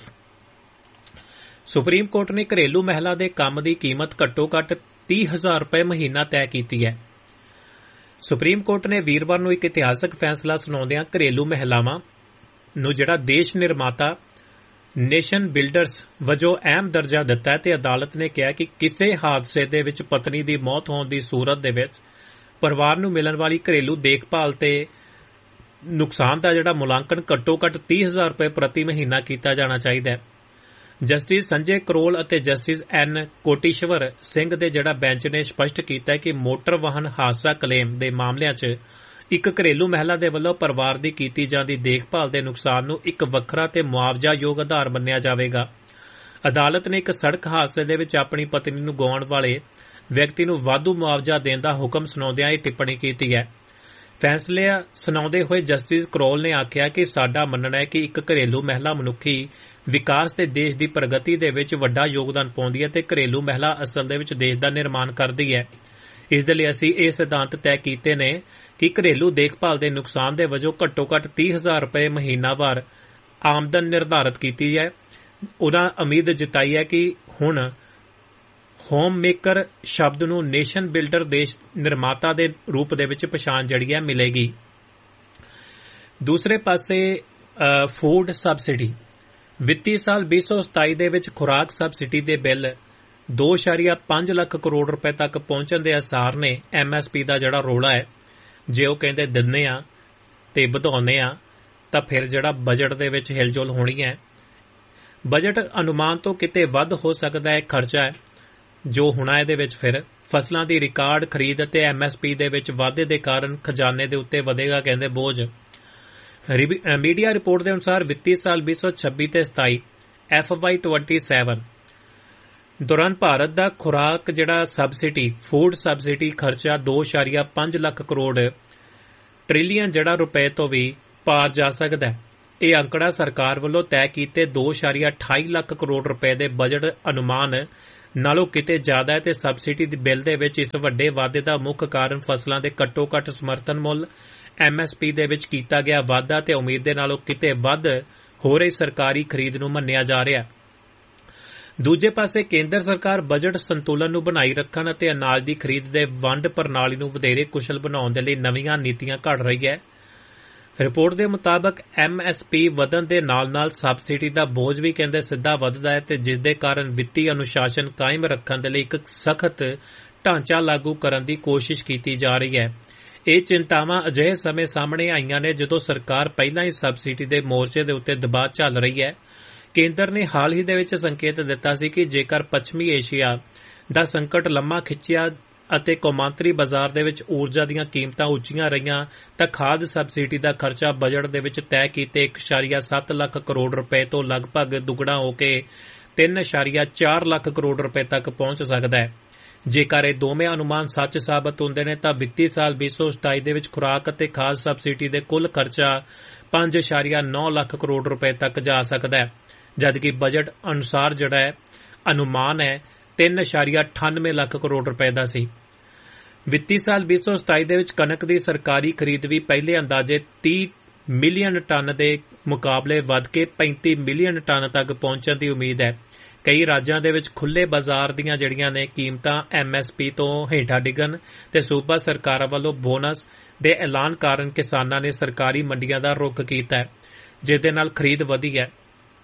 ਸੁਪਰੀਮ ਕੋਰਟ ਨੇ ਘਰੇਲੂ ਮਹਿਲਾ ਦੇ ਕੰਮ ਦੀ ਕੀਮਤ ਘੱਟੋ ਘੱਟ ਤੀਹ ਹਜ਼ਾਰ ਰੁਪਏ ਮਹੀਨਾ ਤੈਅ ਕੀਤੀ ਹੈ। ਸੁਪਰੀਮ ਕੋਰਟ ਨੇ ਵੀਰਵਾਰ ਨੂੰ ਇੱਕ ਇਤਿਹਾਸਕ ਫੈਸਲਾ ਸੁਣਾਉਂਦਿਆਂ ਘਰੇਲੂ ਮਹਿਲਾਵਾਂ ਨੂੰ ਜਿਹੜਾ ਦੇਸ਼ ਨਿਰਮਾਤਾ ਨੇਸ਼ਨ ਬਿਲਡਰਸ ਵਜੋਂ ਅਹਿਮ ਦਰਜਾ ਦਿੱਤਾ ਤੇ ਅਦਾਲਤ ਨੇ ਕਿਹਾ ਕਿ ਕਿਸੇ ਹਾਦਸੇ ਦੇ ਵਿੱਚ ਪਤਨੀ ਦੀ ਮੌਤ ਹੋਣ ਦੀ ਸੂਰਤ ਦੇ ਵਿੱਚ ਪਰਿਵਾਰ ਨੂੰ ਮਿਲਣ ਵਾਲੀ ਘਰੇਲੂ ਦੇਖਭਾਲ ਤੇ ਨੁਕਸਾਨ ਦਾ ਜਿਹੜਾ ਮੁਲਾਂਕਣ ਘੱਟੋ ਘੱਟ ਤੀਹ ਹਜ਼ਾਰ ਰੁਪਏ ਪ੍ਰਤੀ ਮਹੀਨਾ ਕੀਤਾ ਜਾਣਾ ਚਾਹੀਦਾ ਹੈ। ਜਸਟਿਸ ਸੰਜੇ ਕਰੋਲ ਅਤੇ ਜਸਟਿਸ ਐਨ ਕੋਟੀਸ਼ਵਰ ਸਿੰਘ ਦੇ ਜਿਹੜਾ ਬੈਂਚ ਨੇ ਸਪਸ਼ਟ ਕੀਤਾ ਕਿ ਮੋਟਰ ਵਾਹਨ ਹਾਦਸਾ ਕਲੇਮ ਦੇ ਮਾਮਲਿਆਂ 'ਚ ਇੱਕ ਘਰੇਲੂ ਮਹਿਲਾ ਦੇ ਵੱਲੋਂ ਪਰਿਵਾਰ ਦੀ ਕੀਤੀ ਜਾਂਦੀ ਦੇਖਭਾਲ ਦੇ ਨੁਕਸਾਨ ਨੂੰ ਇੱਕ ਵੱਖਰਾ ਤੇ ਮੁਆਵਜ਼ਾਯੋਗ ਆਧਾਰ ਮੰਨਿਆ ਜਾਵੇਗਾ। ਅਦਾਲਤ ਨੇ ਇੱਕ ਸੜਕ ਹਾਦਸੇ ਦੇ ਵਿੱਚ ਆਪਣੀ ਪਤਨੀ ਨੂੰ ਗਵਾਉਣ ਵਾਲੇ ਵਿਅਕਤੀ ਨੂੰ ਵਾਧੂ ਮੁਆਵਜ਼ਾ ਦੇਣ ਦਾ ਹੁਕਮ ਸੁਣਾਉਂਦਿਆਂ ਇਹ ਟਿੱਪਣੀ ਕੀਤੀ ਹੈ। ਫੈਸਲੇ ਸੁਣਾਉਂਦੇ ਹੋਏ ਜਸਟਿਸ ਕਰੋਲ ਨੇ ਆਖਿਆ ਕਿ ਸਾਡਾ ਮੰਨਣਾ ਹੈ ਕਿ ਇੱਕ ਘਰੇਲੂ ਮਹਿਲਾ ਮਨੁੱਖੀ ਵਿਕਾਸ ਤੇ ਦੇਸ਼ ਦੀ ਪ੍ਰਗਤੀ ਦੇ ਵਿੱਚ ਵੱਡਾ ਯੋਗਦਾਨ ਪਾਉਂਦੀ ਹੈ ਤੇ ਘਰੇਲੂ ਮਹਿਲਾ ਅਸਲ ਦੇ ਵਿੱਚ ਦੇਸ਼ ਦਾ ਨਿਰਮਾਣ ਕਰਦੀ ਹੈ। ਇਸ ਦੇ ਲਈ ਅਸੀਂ ਇਹ ਸਿਧਾਂਤ ਤੈਅ ਕੀਤੇ ਨੇ ਕਿ ਘਰੇਲੂ ਦੇਖਭਾਲ ਦੇ ਨੁਕਸਾਨ ਦੇ ਵਜੋਂ ਘੱਟੋ ਘੱਟ ਤੀਹ ਹਜ਼ਾਰ ਰੁਪਏ ਮਹੀਨਾਵਾਰ ਆਮਦਨ ਨਿਰਧਾਰਤ ਕੀਤੀ ਹੈ। ਉਨ੍ਹਾਂ ਉਮੀਦ ਜਤਾਈ ਹੈ ਕਿ ਹੁਣ ਹੋਮ ਮੇਕਰ ਸ਼ਬਦ ਨੂੰ ਨੇਸ਼ਨ ਬਿਲਡਰ ਦੇਸ਼ ਨਿਰਮਾਤਾ ਦੇ ਰੂਪ ਦੇ ਵਿੱਚ ਪਛਾਣ ਜਿਹੜੀ ਹੈ ਮਿਲੇਗੀ। ਦੂਸਰੇ ਪਾਸੇ ਫੂਡ ਸਬਸਿਡੀ ਵਿੱਤੀ ਸਾਲ ਵੀਹ ਸੌ ਸਤਾਈ ਦੇ ਵਿੱਚ ਖੁਰਾਕ ਸਬਸਿਡੀ ਦੇ ਬਿੱਲ ਦੋ ਪੁਆਇੰਟ ਪੰਜ ਲੱਖ ਕਰੋੜ ਰੁਪਏ ਤੱਕ ਪਹੁੰਚਣ ਦੇ ਆਸਾਰ ਨੇ। ਐਮ ਐਸ ਪੀ ਦਾ ਜਿਹੜਾ ਰੌਲਾ ਹੈ ਜੇ ਉਹ ਕਹਿੰਦੇ ਦਿੰਦੇ ਆ ਤੇ ਵਧਾਉਂਦੇ ਆ ਤਾਂ ਫਿਰ ਜਿਹੜਾ ਬਜਟ ਦੇ ਵਿੱਚ ਹਿਲਜੁਲ ਹੋਣੀ ਹੈ। ਬਜਟ ਅਨੁਮਾਨ ਤੋਂ ਕਿਤੇ ਵੱਧ ਹੋ ਸਕਦਾ ਹੈ ਖਰਚਾ ਹੈ ਜੋ ਹੋਣਾ ਇਹਦੇ ਵਿੱਚ। ਫਿਰ ਫਸਲਾਂ ਦੀ ਰਿਕਾਰਡ ਖਰੀਦ ਅਤੇ ਐਮ ਐਸ ਪੀ ਦੇ ਵਿੱਚ ਵਾਧੇ ਦੇ ਕਾਰਨ ਖਜ਼ਾਨੇ ਦੇ ਉੱਤੇ ਵਧੇਗਾ ਕਹਿੰਦੇ ਬੋਝ। ਮੀਡੀਆ ਰਿਪੋਰਟ ਦੇ ਅਨੁਸਾਰ ਵਿੱਤੀ ਸਾਲ ਵੀਹ ਸੌ ਛੱਬੀ ਤੇ ਸਤਾਈ ਐਫ ਵਾਈ ਟਵੈਂਟੀ ਸੈਵਨ ਦੌਰਾਨ ਭਾਰਤ ਦਾ ਖੁਰਾਕ ਜਿਹੜਾ ਸਬਸਿਡੀ ਫੂਡ ਸਬਸਿਡੀ ਖਰਚਾ ਦੋ ਪੁਆਇੰਟ ਪੰਜ ਲੱਖ ਕਰੋੜ ਟ੍ਰਿਲੀਅਨ ਜਿਹੜਾ ਰੁਪਏ ਤੋਂ ਵੀ ਪਾਰ ਜਾ ਸਕਦਾ ਹੈ। ਇਹ ਅੰਕੜਾ ਸਰਕਾਰ ਵੱਲੋਂ ਤੈਅ ਕੀਤੇ ਦੋ ਪੁਆਇੰਟ ਅਠਾਈ ਲੱਖ ਕਰੋੜ ਰੁਪਏ ਦੇ ਬਜਟ ਅਨੁਮਾਨ ਨਾਲੋਂ ਕਿਤੇ ਜ਼ਿਆਦਾ ਹੈ ਤੇ ਸਬਸਿਡੀ ਦੇ ਬਿੱਲ ਦੇ ਵਿੱਚ ਇਸ ਵੱਡੇ ਵਾਧੇ ਦਾ ਮੁੱਖ ਕਾਰਨ ਫਸਲਾਂ ਦੇ ਘੱਟੋ ਘੱਟ ਸਮਰਥਨ ਮੁੱਲ ਐਮ ਐਸ ਪੀ ਦੇ ਵਿੱਚ ਕੀਤਾ ਗਿਆ ਵਾਧਾ ਤੇ ਉਮੀਦ ਦੇ ਨਾਲੋਂ ਕਿਤੇ ਵੱਧ ਹੋ ਰਹੀ ਸਰਕਾਰੀ ਖਰੀਦ ਨੂੰ ਮੰਨਿਆ ਜਾ ਰਿਹਾ ਹੈ। ਦੂਜੇ ਪਾਸੇ ਕੇਂਦਰ ਸਰਕਾਰ ਬਜਟ ਸੰਤੁਲਨ ਨੂੰ ਬਣਾਈ ਰੱਖਣ ਅਤੇ ਅਨਾਜ ਦੀ ਖਰੀਦ ਦੇ ਵੰਡ ਪ੍ਰਣਾਲੀ ਨੂੰ ਵਧੇਰੇ ਕੁਸ਼ਲ ਬਣਾਉਣ ਦੇ ਲਈ ਨਵੀਆਂ ਨੀਤੀਆਂ ਘੜ ਰਹੀ ਹੈ। ਰਿਪੋਰਟ ਦੇ ਮੁਤਾਬਕ ਐਮ ਐਸ ਪੀ ਵਧਣ ਦੇ ਨਾਲ-ਨਾਲ ਸਬਸਿਡੀ ਦਾ ਬੋਝ ਵੀ ਕਹਿੰਦੇ ਸਿੱਧਾ ਵਧਦਾ ਹੈ ਤੇ ਜਿਸ ਦੇ ਕਾਰਨ ਵਿੱਤੀ ਅਨੁਸ਼ਾਸਨ ਕਾਇਮ ਰੱਖਣ ਦੇ ਲਈ ਇੱਕ ਸਖਤ ਢਾਂਚਾ ਲਾਗੂ ਕਰਨ ਦੀ ਕੋਸ਼ਿਸ਼ ਕੀਤੀ ਜਾ ਰਹੀ ਹੈ। ਇਹ ਚਿੰਤਾਵਾਂ ਅਜਿਹੇ ਸਮੇਂ ਸਾਹਮਣੇ ਆਈਆਂ ਨੇ ਜਦੋਂ ਸਰਕਾਰ ਪਹਿਲਾਂ ਹੀ ਸਬਸਿਡੀ ਦੇ ਮੋਰਚੇ ਦੇ ਉੱਤੇ ਦਬਾਅ ਝੱਲ ਰਹੀ ਹੈ। ਕੇਂਦਰ ਨੇ ਹਾਲ ਹੀ ਦੇ ਵਿੱਚ ਸੰਕੇਤ ਦਿੱਤਾ ਸੀ ਕਿ ਜੇਕਰ ਪੱਛਮੀ ਏਸ਼ੀਆ ਦਾ ਸੰਕਟ ਲੰਮਾ ਖਿੱਚਿਆ ਅਤੇ ਕੌਮਾਂਤਰੀ ਬਾਜ਼ਾਰ ਦੇ ਵਿੱਚ ਊਰਜਾ ਦੀਆਂ ਕੀਮਤਾਂ ਉੱਚੀਆਂ ਰਹੀਆਂ ਤਾਂ ਖਾਦ ਸਬਸਿਡੀ ਦਾ ਖਰਚਾ ਬਜਟ ਦੇ ਵਿੱਚ ਤੈਅ ਕੀਤੇ ਇੱਕ ਦਸ਼ਮਲਵ ਸੱਤ ਲੱਖ ਕਰੋੜ ਰੁਪਏ ਤੋਂ ਲਗਭਗ ਦੁੱਗਣਾ ਹੋ ਕੇ ਤਿੰਨ ਦਸ਼ਮਲਵ ਚਾਰ ਲੱਖ ਕਰੋੜ ਰੁਪਏ ਤੱਕ ਪਹੁੰਚ ਸਕਦਾ ਹੈ। ਜੇਕਰ ਇਹ ਦੋਵੇਂ ਅਨੁਮਾਨ ਸੱਚ ਸਾਬਤ ਹੁੰਦੇ ਨੇ ਤਾਂ ਵਿੱਤੀ ਸਾਲ ਵੀਹ ਸੌ ਸਤਾਈ ਦੇ ਵਿੱਚ ਖੁਰਾਕ ਅਤੇ ਖਾਦ ਸਬਸਿਡੀ ਦੇ ਕੁੱਲ ਖਰਚਾ ਪੰਜ ਦਸ਼ਮਲਵ ਨੌ ਲੱਖ ਕਰੋੜ ਰੁਪਏ ਤੱਕ ਜਾ ਸਕਦਾ ਹੈ, ਜਦਕਿ ਬਜਟ ਅਨੁਸਾਰ ਜਿਹੜਾ ਹੈ ਅਨੁਮਾਨ ਹੈ ਤਿੰਨ ਦਸ਼ਮਲਵ ਅਠਾਨਵੇਂ ਲੱਖ ਕਰੋੜ ਰੁਪਏ ਦਾ ਸੀ। ਵਿੱਤੀ ਸਾਲ ਵੀਹ ਸੌ ਸਤਾਈ ਦੇ ਵਿੱਚ ਕਣਕ ਦੀ ਸਰਕਾਰੀ ਖਰੀਦ ਵੀ ਪਹਿਲੇ ਅੰਦਾਜ਼ੇ ਤੀਹ ਮਿਲੀਅਨ ਟਨ ਦੇ ਮੁਕਾਬਲੇ ਵੱਧ ਕੇ ਪੈਂਤੀ ਮਿਲੀਅਨ ਟਨ ਤੱਕ ਪਹੁੰਚਣ ਦੀ ਉਮੀਦ ਹੈ। ਕਈ ਰਾਜਾਂ ਦੇ ਵਿੱਚ ਖੁੱਲ੍ਹੇ ਬਾਜ਼ਾਰ ਦੀਆਂ ਜਿਹੜੀਆਂ ਨੇ ਕੀਮਤਾਂ ਐਮ ਐਸ ਪੀ ਤੋਂ ਹੇਠਾਂ ਡਿੱਗਣ ਤੇ ਸੂਬਾ ਸਰਕਾਰਾਂ ਵੱਲੋਂ ਬੋਨਸ ਦੇ ਐਲਾਨ ਕਾਰਨ ਕਿਸਾਨਾਂ ਨੇ ਸਰਕਾਰੀ ਮੰਡੀਆਂ ਦਾ ਰੁਖ ਕੀਤਾ ਹੈ, ਜਿਸ ਦੇ ਨਾਲ ਖਰੀਦ ਵਧੀ ਹੈ।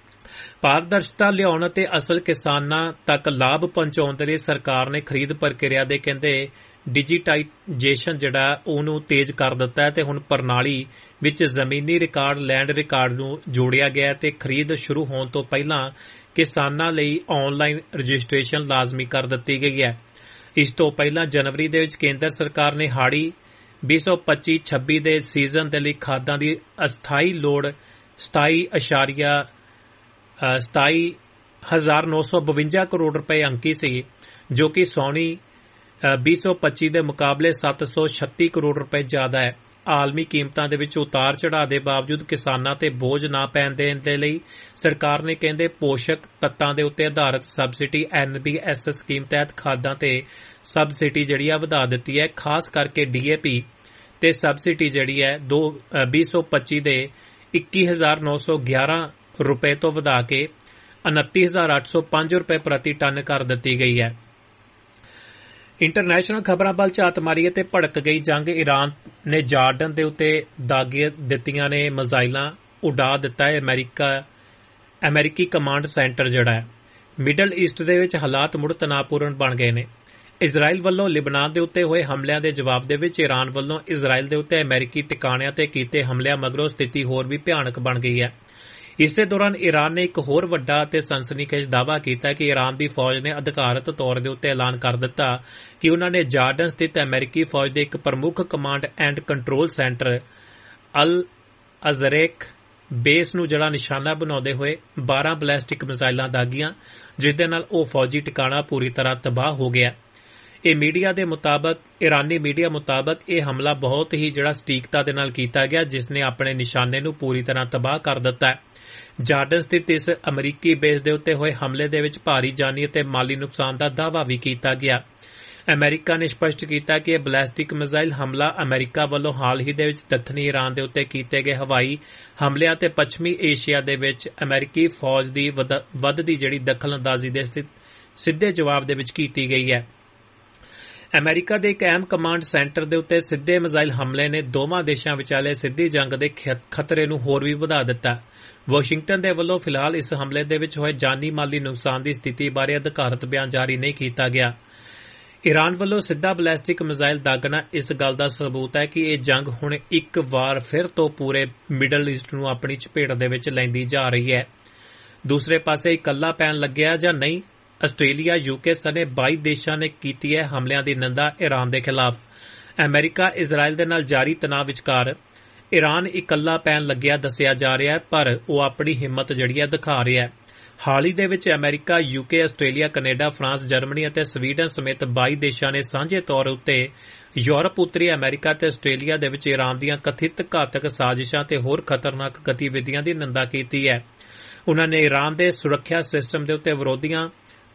ਪਾਰਦਰਸ਼ਤਾ ਲਿਆਉਣ ਅਤੇ ਅਸਲ ਕਿਸਾਨਾਂ ਤੱਕ ਲਾਭ ਪਹੁੰਚਾਉਣ ਦੇ ਲਈ ਸਰਕਾਰ ਨੇ ਖਰੀਦ ਪ੍ਰਕਿਰਿਆ ਦੇ ਕਹਿੰਦੇ ਡਿਜੀਟਾਈਜੇਸ਼ਨ ਜਿਹੜਾ ਉਹਨੂੰ ਤੇਜ਼ ਕਰ ਦਿੱਤਾ ਹੈ ਤੇ ਹੁਣ ਪ੍ਰਣਾਲੀ ਵਿੱਚ ਜ਼ਮੀਨੀ ਰਿਕਾਰਡ ਲੈਂਡ ਰਿਕਾਰਡ ਨੂੰ ਜੋੜਿਆ ਗਿਆ ਤੇ ਖਰੀਦ ਸ਼ੁਰੂ ਹੋਣ ਤੋਂ ਪਹਿਲਾਂ ਕਿਸਾਨਾਂ ਲਈ ਆਨਲਾਈਨ ਰਜਿਸਟ੍ਰੇਸ਼ਨ ਲਾਜ਼ਮੀ ਕਰ ਦਿੱਤੀ ਗਈ ਹੈ। ਇਸ ਤੋਂ ਪਹਿਲਾਂ ਜਨਵਰੀ ਦੇ ਵਿੱਚ ਕੇਂਦਰ ਸਰਕਾਰ ਨੇ ਹਾੜੀ ਵੀਹ ਸੌ ਪੱਚੀ ਛੱਬੀ ਦੇ ਸੀਜ਼ਨ ਦੇ ਲਈ ਖਾਦਾਂ ਦੀ ਅਸਥਾਈ ਲੋੜ ਸਤਾਈ ਅਸ਼ਾਰੀਆ ਸਤਾਈ ਹਜ਼ਾਰ ਨੌ ਸੌ ਬਵੰਜਾ ਕਰੋੜ ਰੁਪਏ ਅੰਕੀ ਸੀ, ਜੋ ਕਿ ਸੌਣੀ ਵੀਹ ਸੌ ਪੱਚੀ ਦੇ ਮੁਕਾਬਲੇ ਸੱਤ ਸੌ ਛੱਤੀ ਕਰੋੜ ਰੁਪਏ ਜ਼ਿਆਦਾ ਹੈ। ਆਲਮੀ ਕੀਮਤਾਂ ਦੇ ਵਿੱਚ ਉਤਾਰ ਚੜ੍ਹਾਅ ਦੇ ਬਾਵਜੂਦ ਕਿਸਾਨਾਂ ਤੇ ਬੋਝ ਨਾ ਪੈਣ ਦੇਣ ਦੇ ਲਈ ਸਰਕਾਰ ਨੇ ਕਹਿੰਦੇ ਪੋਸ਼ਕ ਤੱਤਾਂ ਦੇ ਉੱਤੇ ਆਧਾਰਿਤ subsidy N B S scheme ਤਹਿਤ ਖਾਦਾਂ ਤੇ ਸਬਸਿਡੀ ਜਿਹੜੀ ਆ ਵਧਾ ਦਿੱਤੀ ਹੈ। ਖਾਸ ਕਰਕੇ ਡੀ ਏ ਪੀ ਤੇ ਸਬਸਿਡੀ ਜਿਹੜੀ ਹੈ ਦੋ ਵੀਹ ਸੌ ਪੱਚੀ ਦੇ ਇੱਕੀ ਹਜ਼ਾਰ ਨੌ ਸੌ ਗਿਆਰਾਂ ਰੁਪਏ ਤੋਂ ਵਧਾ ਕੇ ਉਨੱਤੀ ਹਜ਼ਾਰ ਅੱਠ ਸੌ ਪੰਜ ਰੁਪਏ ਪ੍ਰਤੀ ਟਨ ਕਰ ਦਿੱਤੀ ਗਈ ਹੈ। ਇੰਟਰਨੈਸ਼ਨਲ ਖਬਰਾਂ ਵੱਲ ਝਾਤ ਮਾਰੀਏ ਤੇ ਭੜਕ ਗਈ ਜੰਗ ਈਰਾਨ ਨੇ ਜਾਰਡਨ ਦੇ ਉੱਤੇ ਦਾਗ ਦਿੱਤੀਆਂ ਨੇ ਮਿਜ਼ਾਈਲਾਂ ਉਡਾ ਦਿੱਤਾ ਹੈ। ਅਮਰੀਕਾ ਅਮਰੀਕੀ ਕਮਾਂਡ ਸੈਂਟਰ ਜਿਹੜਾ ਹੈ ਮਿਡਲ ਈਸਟ ਦੇ ਵਿੱਚ ਹਾਲਾਤ ਮੁੜ ਤਣਾਅਪੂਰਨ ਬਣ ਗਏ ਨੇ। ਇਜ਼ਰਾਈਲ ਵੱਲੋਂ ਲਿਬਨਾਨ ਦੇ ਉੱਤੇ ਹੋਏ ਹਮਲਿਆਂ ਦੇ ਜਵਾਬ ਦੇ ਵਿੱਚ ਈਰਾਨ ਵੱਲੋਂ ਇਜ਼ਰਾਈਲ ਦੇ ਉੱਤੇ ਅਮਰੀਕੀ ਟਿਕਾਣਿਆਂ ਤੇ ਕੀਤੇ ਹਮਲਿਆਂ ਮਗਰੋਂ ਸਥਿਤੀ ਹੋਰ ਵੀ ਭਿਆਨਕ ਬਣ ਗਈ ਹੈ। ਇਸੇ ਦੌਰਾਨ ਈਰਾਨ ਨੇ ਇੱਕ ਹੋਰ ਵੱਡਾ ਅਤੇ ਸਨਸਨੀਖੇਜ਼ ਦਾਅਵਾ ਕੀਤਾ ਕਿ ਈਰਾਨ ਦੀ ਫੌਜ ਨੇ ਅਧਿਕਾਰਤ ਤੌਰ ਦੇ ਉੱਤੇ ਐਲਾਨ ਕਰ ਦਿੱਤਾ ਕਿ ਉਨ੍ਹਾਂ ਨੇ ਜਾਰਡਨ ਸਥਿਤ ਅਮਰੀਕੀ ਫੌਜ ਦੇ ਇੱਕ ਪ੍ਰਮੁੱਖ command and control centre Al ਅਜ਼ਰੇਕ base ਨੂੰ ਜਿਹੜਾ ਨਿਸ਼ਾਨਾ ਬਣਾਉਂਦੇ ਹੋਏ ਬਾਰਾਂ ਬੈਲਿਸਟਿਕ ਮਿਜ਼ਾਈਲਾਂ ਦਾਗੀਆਂ, ਜਿਸ ਦੇ ਨਾਲ ਉਹ ਫੌਜੀ ਟਿਕਾਣਾ ਪੂਰੀ ਤਰ੍ਹਾਂ ਤਬਾਹ ਹੋ ਗਿਆ। ਇਹ ਮੀਡੀਆ ਦੇ ਮੁਤਾਬਕ ਈਰਾਨੀ ਮੀਡੀਆ ਮੁਤਾਬਕ ਇਹ ਹਮਲਾ ਬਹੁਤ ਹੀ ਜਿਹੜਾ ਸਟੀਕਤਾ ਦੇ ਨਾਲ ਕੀਤਾ ਗਿਆ, ਜਿਸ ਨੇ ਆਪਣੇ ਨਿਸ਼ਾਨੇ ਨੂੰ ਪੂਰੀ ਤਰ੍ਹਾਂ ਤਬਾਹ ਕਰ ਦਿੱਤਾ ਹੈ। ਜਾਰਡਨ ਸਥਿਤ ਇਸ ਅਮਰੀਕੀ ਬੇਸ ਦੇ ਉੱਤੇ ਹੋਏ ਹਮਲੇ ਦੇ ਵਿੱਚ ਭਾਰੀ ਜਾਨੀ ਅਤੇ ਮਾਲੀ ਨੁਕਸਾਨ ਦਾ ਦਾਅਵਾ ਵੀ ਕੀਤਾ ਗਿਆ। ਅਮਰੀਕਾ ਨੇ ਸਪਸ਼ਟ ਕੀਤਾ ਕਿ ਇਹ ਬੈਲਿਸਟਿਕ ਮਿਜ਼ਾਈਲ ਹਮਲਾ ਅਮਰੀਕਾ ਵੱਲੋਂ ਹਾਲ ਹੀ ਦੇ ਵਿੱਚ ਦੱਖਣੀ ਈਰਾਨ ਦੇ ਉੱਤੇ ਕੀਤੇ ਗਏ ਹਵਾਈ ਹਮਲਿਆਂ ਤੇ ਪੱਛਮੀ ਏਸ਼ੀਆ ਦੇ ਵਿੱਚ ਅਮਰੀਕੀ ਫੌਜ ਦੀ ਵੱਧਦੀ ਜਿਹੜੀ ਦਖਲਅੰਦਾਜ਼ੀ ਦੇ ਸਿੱਧੇ ਜਵਾਬ ਦੇ ਵਿੱਚ ਕੀਤੀ ਗਈ ਹੈ। ਅਮਰੀਕਾ ਦੇ ਇੱਕ ਅਹਿਮ ਕਮਾਂਡ ਸੈਂਟਰ ਦੇ ਉੱਤੇ ਸਿੱਧੇ ਮਿਜ਼ਾਈਲ ਹਮਲੇ ਨੇ ਦੋਵਾਂ ਦੇਸ਼ਾਂ ਵਿਚਾਲੇ ਸਿੱਧੀ ਜੰਗ ਦੇ ਖਤਰੇ ਨੂੰ ਹੋਰ ਵੀ ਵਧਾ ਦਿੱਤਾ। ਵਾਸ਼ਿੰਗਟਨ ਦੇ ਵੱਲੋਂ ਫਿਲਹਾਲ ਇਸ ਹਮਲੇ ਦੇ ਵਿੱਚ ਹੋਏ ਜਾਨੀ ਮਾਲੀ ਨੁਕਸਾਨ ਦੀ ਸਥਿਤੀ ਬਾਰੇ ਅਧਿਕਾਰਤ ਬਿਆਨ ਜਾਰੀ ਨਹੀਂ ਕੀਤਾ ਗਿਆ। ਈਰਾਨ ਵੱਲੋਂ ਸਿੱਧਾ ਬੈਲਿਸਟਿਕ ਮਿਜ਼ਾਈਲ ਦਾਗਣਾ ਇਸ ਗੱਲ ਦਾ ਸਬੂਤ ਹੈ ਕਿ ਇਹ ਜੰਗ ਹੁਣ ਇੱਕ ਵਾਰ ਫਿਰ ਤੋਂ ਪੂਰੇ ਮਿਡਲ ਈਸਟ ਨੂੰ ਆਪਣੀ ਚਪੇਟ ਦੇ ਵਿੱਚ ਲੈਂਦੀ ਜਾ ਰਹੀ ਹੈ। ਦੂਸਰੇ ਪਾਸੇ ਇਕੱਲਾ ਪੈਣ ਲੱਗਿਆ ਜਾਂ ਨਹੀਂ, ਆਸਟ੍ਰੇਲੀਆ, ਯੂਕੇ ਸਣੇ ਬਾਈ ਦੇਸ਼ਾਂ ਨੇ ਕੀਤੀ ਹੈ ਹਮਲਿਆਂ ਦੀ ਨਿੰਦਾ ਈਰਾਨ ਦੇ ਖਿਲਾਫ। ਅਮਰੀਕਾ ਇਜ਼ਰਾਈਲ ਦੇ ਨਾਲ ਜਾਰੀ ਤਣਾਅ ਵਿਚਕਾਰ ਈਰਾਨ ਇਕੱਲਾ ਪੈਣ ਲੱਗਿਆ ਦੱਸਿਆ ਜਾ ਰਿਹਾ ਹੈ, ਪਰ ਉਹ ਆਪਣੀ ਹਿੰਮਤ ਜਿਹੜੀ ਹੈ ਦਿਖਾ ਰਿਹਾ ਹੈ। ਹਾਲ ਹੀ ਦੇ ਵਿੱਚ America, UK, Australia, Canada, France, Germany ਅਤੇ ਸਵੀਡਨ ਸਮੇਤ ਬਾਈ ਦੇਸ਼ਾਂ ਨੇ ਸਾਂਝੇ ਤੌਰ ਉੱਤੇ ਯੂਰਪ, ਉੱਤਰੀ ਅਮਰੀਕਾ ਅਤੇ ਆਸਟ੍ਰੇਲੀਆ ਦੇ ਵਿੱਚ ਈਰਾਨ ਦੀਆਂ ਕਥਿਤ ਘਾਤਕ ਸਾਜ਼ਿਸ਼ਾਂ ਤੇ ਹੋਰ ਖਤਰਨਾਕ ਗਤੀਵਿਧੀਆਂ ਦੀ ਨਿੰਦਾ ਕੀਤੀ ਹੈ। ਉਨ੍ਹਾਂ ਨੇ ਈਰਾਨ ਦੇ ਸੁਰੱਖਿਆ ਸਿਸਟਮ ਦੇ ਉੱਤੇ ਵਿਰੋਧੀਆਂ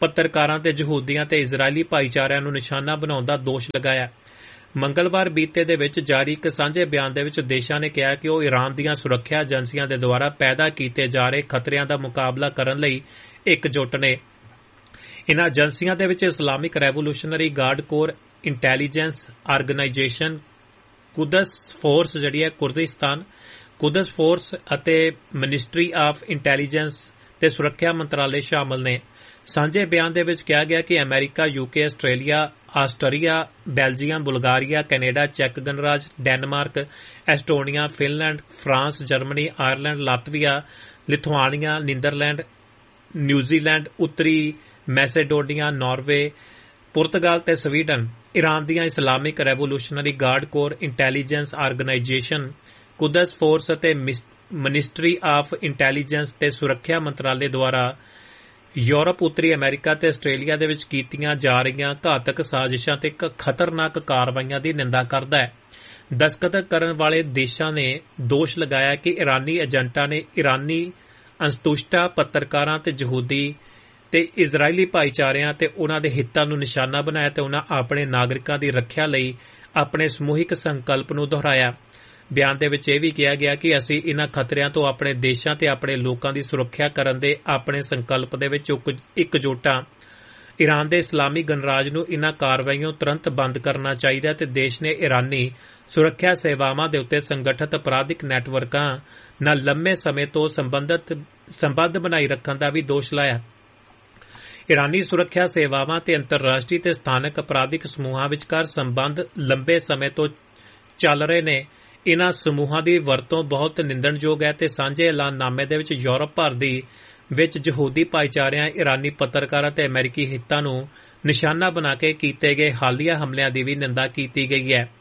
ਪੱਤਰਕਾਰਾਂ ਤੇ ਯਹੂਦੀਆਂ ਤੇ ਇਜ਼ਰਾਈਲੀ ਭਾਈਚਾਰਿਆਂ ਨੂੰ ਨਿਸ਼ਾਨਾ ਬਣਾਉਣ ਦਾ ਦੋਸ਼ ਲਗਾਇਆ। ਮੰਗਲਵਾਰ ਬੀਤੇ ਦੇ ਵਿੱਚ ਜਾਰੀ ਇੱਕ ਸਾਂਝੇ ਬਿਆਨ ਦੇ ਵਿੱਚ ਦੇਸ਼ਾਂ ਨੇ ਕਿਹਾ ਕਿ ਉਹ ਈਰਾਨ ਦੀਆਂ ਸੁਰੱਖਿਆ ਏਜੰਸੀਆਂ ਦੇ ਦੁਆਰਾ ਪੈਦਾ ਕੀਤੇ ਜਾ ਰਹੇ ਖਤਰਿਆਂ ਦਾ ਮੁਕਾਬਲਾ ਕਰਨ ਲਈ ਇਕਜੁੱਟ ਨੇ। ਇਨ੍ਹਾਂ ਏਜੰਸੀਆਂ ਦੇ ਵਿੱਚ Islamic revolutionary guard core, intelligence organisation, ਕੁਦਸ force ਜਿਹੜੀ ਹੈ ਕੁਰਦਿਸਤਾਨ, ਕੁਦਸ ਫੋਰਸ ਅਤੇ ਮਿਨਿਸਟਰੀ ਆਫ ਇੰਟੈਲੀਜੈਂਸ ਤੇ ਸੁਰੱਖਿਆ ਮੰਤਰਾਲੇ ਸ਼ਾਮਲ ਨੇ। ਸਾਂਝੇ ਬਿਆਨ ਦੇ ਵਿੱਚ ਕਿਹਾ ਗਿਆ ਕਿ America, UK, Australia, Austria, Belgium, Bulgaria, Canada, check ਗਣਰਾਜ, Denmark, Estonia, Finland, France, Germany, Ireland, Latvia, Lithuania, Netherland, New Zealand, ਉੱਤਰੀ ਮੈਸੇਡੋਨੀਆ, ਨਾਰਵੇ, ਪੁਰਤਗਾਲ ਤੇ ਸਵੀਡਨ ਈਰਾਨ ਦੀਆਂ Islamic revolutionary guard core, intelligence organisation, ਕੁਦਸ force ਅਤੇ ਮਿਨਿਸਟਰੀ ਆਫ ਇੰਟੈਲੀਜੈਂਸ ਤੇ ਸੁਰੱਖਿਆ ਮੰਤਰਾਲੇ ਦੁਆਰਾ Europe, ਉੱਤਰੀ ਅਮਰੀਕਾ ਤੇ ਆਸਟ੍ਰੇਲੀਆ ਦੇ ਵਿੱਚ ਕੀਤੀਆਂ ਜਾ ਰਹੀਆਂ ਘਾਤਕ ਸਾਜ਼ਿਸ਼ਾਂ ਤੇ ਖਤਰਨਾਕ ਕਾਰਵਾਈਆਂ ਦੀ ਨਿੰਦਾ ਕਰਦਾ ਹੈ। ਦਸਤਖਤ ਕਰਨ ਵਾਲੇ ਦੇਸ਼ਾਂ ਨੇ ਦੋਸ਼ ਲਗਾਇਆ ਕਿ ਇਰਾਨੀ ਏਜੰਟਾਂ ਨੇ ਇਰਾਨੀ ਅੰਸਤੁਸ਼ਟਾ ਪੱਤਰਕਾਰਾਂ ਤੇ ਯਹੂਦੀ ਤੇ ਇਜ਼ਰਾਈਲੀ ਭਾਈਚਾਰਿਆਂ ਤੇ ਉਨ੍ਹਾਂ ਦੇ ਹਿੱਤਾਂ ਨੂੰ ਨਿਸ਼ਾਨਾ ਬਣਾਇਆ ਤੇ ਉਨ੍ਹਾਂ ਆਪਣੇ ਨਾਗਰਿਕਾਂ ਦੀ ਰੱਖਿਆ ਲਈ ਆਪਣੇ ਸਮੂਹਿਕ ਸੰਕਲਪ ਨੂੰ ਦੁਹਰਾਇਆ। ਬਿਆਨ ਦੇ ਵਿੱਚ ਇਹ ਵੀ ਕਿਹਾ ਗਿਆ ਕਿ ਅਸੀਂ ਇਨ੍ਹਾਂ ਖਤਰਿਆਂ ਤੋਂ ਆਪਣੇ ਦੇਸ਼ਾਂ ਤੇ ਆਪਣੇ ਲੋਕਾਂ ਦੀ ਸੁਰੱਖਿਆ ਕਰਨ ਦੇ ਆਪਣੇ ਸੰਕਲਪ ਦੇ ਵਿੱਚ ਇਕਜੁੱਟ ਹਾਂ। ਈਰਾਨ ਦੇ ਇਸਲਾਮੀ ਗਣਰਾਜ ਨੂੰ ਇਨ੍ਹਾਂ ਕਾਰਵਾਈਆਂ ਤੁਰੰਤ ਬੰਦ ਕਰਨਾ ਚਾਹੀਦਾ ਤੇ ਦੇਸ਼ ਨੇ ਇਰਾਨੀ ਸੁਰੱਖਿਆ ਸੇਵਾਵਾਂ ਦੇ ਉੱਤੇ ਸੰਗਠਿਤ ਅਪਰਾਧਿਕ ਨੈਟਵਰਕਾਂ ਨਾਲ ਲੰਮੇ ਸਮੇਂ ਤੋਂ ਸੰਬੰਧਿਤ ਸੰਬੰਧ ਬਣਾਈ ਰੱਖਣ ਦਾ ਵੀ ਦੋਸ਼ ਲਾਇਆ। ਇਰਾਨੀ ਸੁਰੱਖਿਆ ਸੇਵਾਵਾਂ ਤੇ ਅੰਤਰਰਾਸ਼ਟਰੀ ਤੇ ਸਥਾਨਕ ਅਪਰਾਧਿਕ ਸਮੂਹਾਂ ਵਿਚਕਾਰ ਸੰਬੰਧ ਲੰਬੇ ਸਮੇਂ ਤੋਂ ਚੱਲ ਰਹੇ ਨੇ। ਇਨ੍ਹਾਂ ਸਮੂਹਾਂ ਦੀ ਵਰਤੋਂ ਬਹੁਤ ਨਿੰਦਣਯੋਗ ਹੈ ਤੇ ਸਾਂਝੇ ਐਲਾਨਨਾਮੇ ਦੇ ਵਿੱਚ ਯੂਰਪ ਭਰ ਦੀ ਵਿੱਚ ਯਹੂਦੀ ਭਾਈਚਾਰਿਆਂ, ਇਰਾਨੀ ਪੱਤਰਕਾਰਾਂ ਤੇ ਅਮਰੀਕੀ ਹਿੱਤਾਂ ਨੂੰ ਨਿਸ਼ਾਨਾ ਬਣਾ ਕੇ ਕੀਤੇ ਗਏ ਹਾਲੀਆ ਹਮਲਿਆਂ ਦੀ ਵੀ ਨਿੰਦਾ ਕੀਤੀ ਗਈ ਹੈ।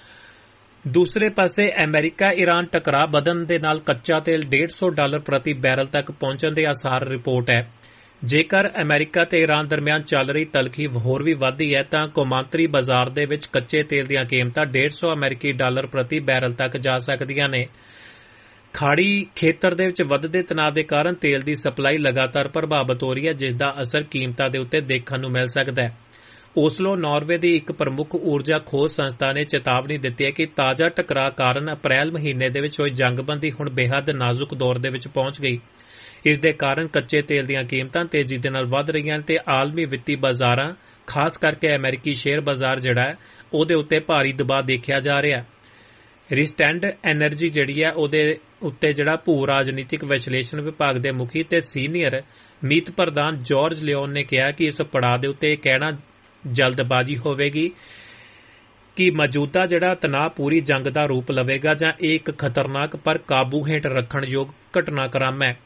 ਦੂਸਰੇ ਪਾਸੇ ਅਮਰੀਕਾ ਈਰਾਨ ਟਕਰਾਅ ਵਧਣ ਦੇ ਨਾਲ ਕੱਚਾ ਤੇਲ ਡੇਢ ਸੌ ਡਾਲਰ ਪ੍ਰਤੀ ਬੈਰਲ ਤੱਕ ਪਹੁੰਚਣ ਦੇ ਆਸਾਰ ਰਿਪੋਰਟ ਹੈ। ਜੇਕਰ ਅਮਰੀਕਾ ਤੇ ਈਰਾਨ ਦਰਮਿਆਨ ਚੱਲ ਰਹੀ ਤਲਖੀ ਹੋਰ ਵੀ ਵਧਦੀ ਹੈ ਤਾਂ ਕੌਮਾਂਤਰੀ ਬਾਜ਼ਾਰ ਦੇ ਵਿੱਚ ਕੱਚੇ ਤੇਲ ਦੀਆਂ ਕੀਮਤਾਂ ਡੇਢ ਸੌ ਅਮਰੀਕੀ ਡਾਲਰ ਪ੍ਰਤੀ ਬੈਰਲ ਤੱਕ ਜਾ ਸਕਦੀਆਂ ਨੇ। ਖਾੜੀ ਖੇਤਰ ਦੇ ਵਿੱਚ ਵੱਧਦੇ ਤਣਾਅ ਦੇ ਕਾਰਨ ਤੇਲ ਦੀ ਸਪਲਾਈ ਲਗਾਤਾਰ ਪ੍ਰਭਾਵਿਤ ਹੋ ਰਹੀ ਹੈ, ਜਿਸ ਦਾ ਅਸਰ ਕੀਮਤਾਂ ਦੇ ਉੱਤੇ ਦੇਖਣ ਨੂੰ ਮਿਲ ਸਕਦਾ ਹੈ। ਓਸਲੋ, ਨਾਰਵੇ ਦੀ ਇੱਕ ਪ੍ਰਮੁੱਖ ਊਰਜਾ ਖੋਜ ਸੰਸਥਾ ਨੇ ਚੇਤਾਵਨੀ ਦਿੱਤੀ ਹੈ ਕਿ ਤਾਜ਼ਾ ਟਕਰਾਅ ਕਾਰਨ ਅਪ੍ਰੈਲ ਮਹੀਨੇ ਦੇ ਵਿੱਚ ਹੋਈ ਜੰਗਬੰਦੀ ਹੁਣ ਬੇਹੱਦ ਨਾਜ਼ੁਕ ਦੌਰ ਦੇ ਵਿੱਚ ਪਹੁੰਚ ਗਈ। ਇਸ ਦੇ ਕਾਰਨ ਕੱਚੇ ਤੇਲ ਦੀਆਂ ਕੀਮਤਾਂ ਤੇਜ਼ੀ ਦੇ ਨਾਲ ਵਧ ਰਹੀਆਂ ਨੇ ਤੇ ਆਲਮੀ ਵਿੱਤੀ ਬਾਜ਼ਾਰਾਂ, ਖਾਸ ਕਰਕੇ ਅਮਰੀਕੀ ਸ਼ੇਅਰ ਬਾਜ਼ਾਰ ਜਿਹੜਾ ਹੈ ਉਹਦੇ ਉੱਤੇ ਭਾਰੀ ਦਬਾਅ ਦੇਖਿਆ ਜਾ ਰਿਹਾ। ਰਿਸਟੈਂਡ ਐਨਰਜੀ ਜਿਹੜੀ ਹੈ ਉਹਦੇ ਉੱਤੇ ਜਿਹੜਾ ਭੂ ਰਾਜਨੀਤਿਕ ਵਿਸ਼ਲੇਸ਼ਣ ਵਿਭਾਗ ਦੇ ਮੁਖੀ ਤੇ ਸੀਨੀਅਰ ਮੀਤ ਪ੍ਰਧਾਨ ਜਾਰਜ ਲਿਓਨ ਨੇ ਕਿਹਾ ਕਿ ਇਸ ਪੜਾਅ ਦੇ ਉੱਤੇ ਇਹ ਕਹਿਣਾ ਜਲਦਬਾਜ਼ੀ ਹੋਵੇਗੀ ਕਿ ਮੌਜੂਦਾ ਜਿਹੜਾ ਤਣਾਅ ਪੂਰੀ ਜੰਗ ਦਾ ਰੂਪ ਲਵੇਗਾ ਜਾਂ ਇਹ ਇੱਕ ਖਤਰਨਾਕ ਪਰ ਕਾਬੂ ਹੇਠ ਰੱਖਣ ਯੋਗ ਘਟਨਾਕ੍ਰਮ ਹੈ।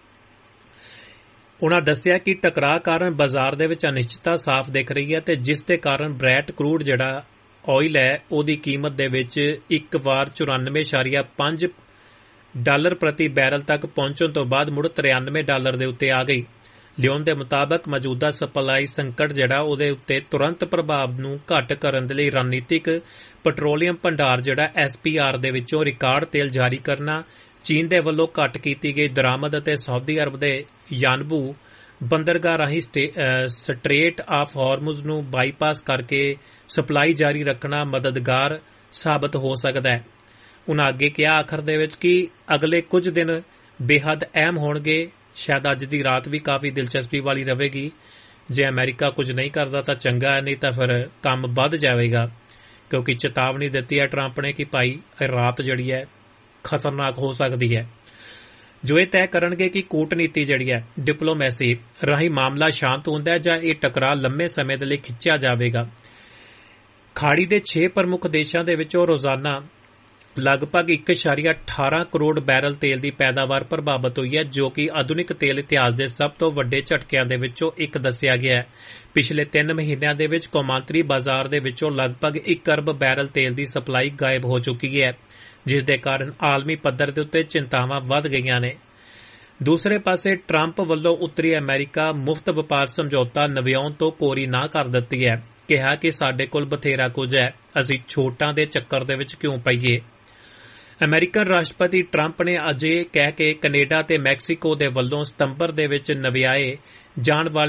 ਉਨ੍ਹਾਂ ਦੱਸਿਆ ਕਿ ਟਕਰਾਅ ਕਾਰਨ ਬਾਜ਼ਾਰ ਦੇ ਵਿੱਚ ਅਨਿਸ਼ਚਿਤਤਾ ਸਾਫ਼ ਦਿਖ ਰਹੀ ਹੈ ਤੇ ਜਿਸ ਦੇ ਕਾਰਨ ਬ੍ਰੈਟ ਕਰੂਡ ਜਿਹੜਾ ਆਇਲ ਹੈ ਉਹਦੀ ਕੀਮਤ ਦੇ ਵਿੱਚ ਇੱਕ ਵਾਰ ਚੁਰਾਨਵੇਂ ਇਸ਼ਾਰੀਆ ਪੰਜ ਡਾਲਰ ਪ੍ਰਤੀ ਬੈਰਲ ਤੱਕ ਪਹੁੰਚਣ ਤੋਂ ਬਾਅਦ ਮੁੜ ਤਰਿਆਨਵੇਂ ਡਾਲਰ ਦੇ ਉੱਤੇ ਆ ਗਈ। ਲਿਓਨ ਦੇ ਮੁਤਾਬਕ ਮੌਜੂਦਾ ਸਪਲਾਈ ਸੰਕਟ ਜਿਹੜਾ ਉਹਦੇ ਉੱਤੇ ਤੁਰੰਤ ਪ੍ਰਭਾਵ ਨੂੰ ਘੱਟ ਕਰਨ ਦੇ ਲਈ ਰਣਨੀਤਿਕ ਪੈਟਰੋਲੀਅਮ ਭੰਡਾਰ ਜਿਹੜਾ ਐਸ ਪੀ ਆਰ ਦੇ ਵਿੱਚੋਂ ਰਿਕਾਰਡ ਤੇਲ ਜਾਰੀ ਕਰਨਾ, ਚੀਨ ਦੇ ਵੱਲੋਂ ਘੱਟ ਕੀਤੀ ਗਈ ਦਰਾਮਦ ਅਤੇ ਸਾਊਦੀ ਅਰਬ ਦੇ ਯਾਨਬੂ ਬੰਦਰਗਾਹ ਰਾਹੀਂ ਸਟ੍ਰੇਟ ਆਫ ਹਾਰਮੁਜ਼ ਨੂੰ ਬਾਈਪਾਸ ਕਰਕੇ ਸਪਲਾਈ ਜਾਰੀ ਰੱਖਣਾ ਮਦਦਗਾਰ ਸਾਬਤ ਹੋ ਸਕਦਾ ਹੈ। ਉਨ੍ਹਾਂ ਅੱਗੇ ਕਿਹਾ ਆਖਰ ਦੇ ਵਿੱਚ ਕਿ ਅਗਲੇ ਕੁਝ ਦਿਨ ਬੇਹੱਦ ਅਹਿਮ ਹੋਣਗੇ। ਸ਼ਾਇਦ ਅੱਜ ਦੀ ਰਾਤ ਵੀ ਕਾਫੀ ਦਿਲਚਸਪੀ ਵਾਲੀ ਰਹੇਗੀ। ਜੇ ਅਮਰੀਕਾ ਕੁਝ ਨਹੀਂ ਕਰਦਾ ਤਾਂ ਚੰਗਾ ਹੈ, ਨਹੀਂ ਤਾਂ ਫਿਰ ਕੰਮ ਵੱਧ ਜਾਵੇਗਾ, ਕਿਉਂਕਿ ਚੇਤਾਵਨੀ ਦਿੱਤੀ ਹੈ ਟਰੰਪ ਨੇ ਕਿ ਭਾਈ ਰਾਤ ਜਿਹੜੀ ਹੈ ਖਤਰਨਾਕ ਹੋ ਸਕਦੀ ਹੈ। ਜੋ ਇਹ ਤੈਅ ਕਰਨਗੇ ਕਿ ਕੂਟਨੀਤੀ ਜਿਹੜੀ ਹੈ ਡਿਪਲੋਮੈਸੀ ਰਾਹੀਂ ਮਾਮਲਾ ਸ਼ਾਂਤ ਹੁੰਦਾ ਹੈ ਜਾਂ ਇਹ ਟਕਰਾਅ ਲੰਮੇ ਸਮੇਂ ਦੇ ਲਈ ਖਿੱਚਿਆ ਜਾਵੇਗਾ। ਖਾੜੀ ਦੇ ਛੇ ਪ੍ਰਮੁੱਖ ਦੇਸ਼ਾਂ ਦੇ ਵਿੱਚੋਂ ਰੋਜ਼ਾਨਾ ਲਗਭਗ ਇੱਕ ਇਸ਼ਾਰੀਆ ਅਠਾਰਾਂ ਕਰੋੜ ਬੈਰਲ ਤੇਲ ਦੀ ਪੈਦਾਵਾਰ ਪ੍ਰਭਾਵਿਤ ਹੋਈ ਹੈ, ਜੋ ਕਿ ਆਧੁਨਿਕ ਤੇਲ ਇਤਿਹਾਸ ਦੇ ਸਭ ਤੋਂ ਵੱਡੇ ਝਟਕਿਆਂ ਦੇ ਵਿੱਚੋਂ ਇੱਕ ਦੱਸਿਆ ਗਿਆ ਹੈ। ਪਿਛਲੇ ਤਿੰਨ ਮਹੀਨਿਆਂ ਦੇ ਵਿੱਚ ਕੌਮਾਂਤਰੀ ਬਾਜ਼ਾਰ ਦੇ ਵਿੱਚੋਂ ਲਗਭਗ ਇੱਕ ਅਰਬ ਬੈਰਲ ਤੇਲ ਦੀ ਸਪਲਾਈ ਗਾਇਬ ਹੋ ਚੁੱਕੀ ਹੈ, ਜਿਸ ਦੇ ਕਾਰਨ ਆਲਮੀ ਪੱਧਰ ਦੇ ਉੱਤੇ ਚਿੰਤਾਵਾਂ ਵੱਧ ਗਈਆਂ ਨੇ। ਦੂਸਰੇ ਪਾਸੇ ਟਰੰਪ ਵੱਲੋਂ ਉੱਤਰੀ ਅਮਰੀਕਾ ਮੁਫਤ ਵਪਾਰ ਸਮਝੌਤਾ ਨਵਿਆਉਣ ਤੋਂ ਕੋਰੀ ਨਾ ਕਰ ਦਿੱਤੀ ਹੈ। ਕਿਹਾ ਕਿ ਸਾਡੇ ਕੋਲ ਬਥੇਰਾ ਕੁਝ ਹੈ, ਅਸੀਂ ਛੋਟਾਂ ਦੇ ਚੱਕਰ ਦੇ ਵਿੱਚ ਕਿਉਂ ਪਈਏ। ਅਮਰੀਕਨ ਰਾਸ਼ਟਰਪਤੀ ਟਰੰਪ ਨੇ ਅੱਜ ਕਹਿ ਕੇ ਕੈਨੇਡਾ ਤੇ ਮੈਕਸੀਕੋ ਦੇ ਵੱਲੋਂ ਸਤੰਬਰ ਦੇ ਵਿੱਚ ਨਵਿਆਏ ਜਾਣ ਵਾਲੇ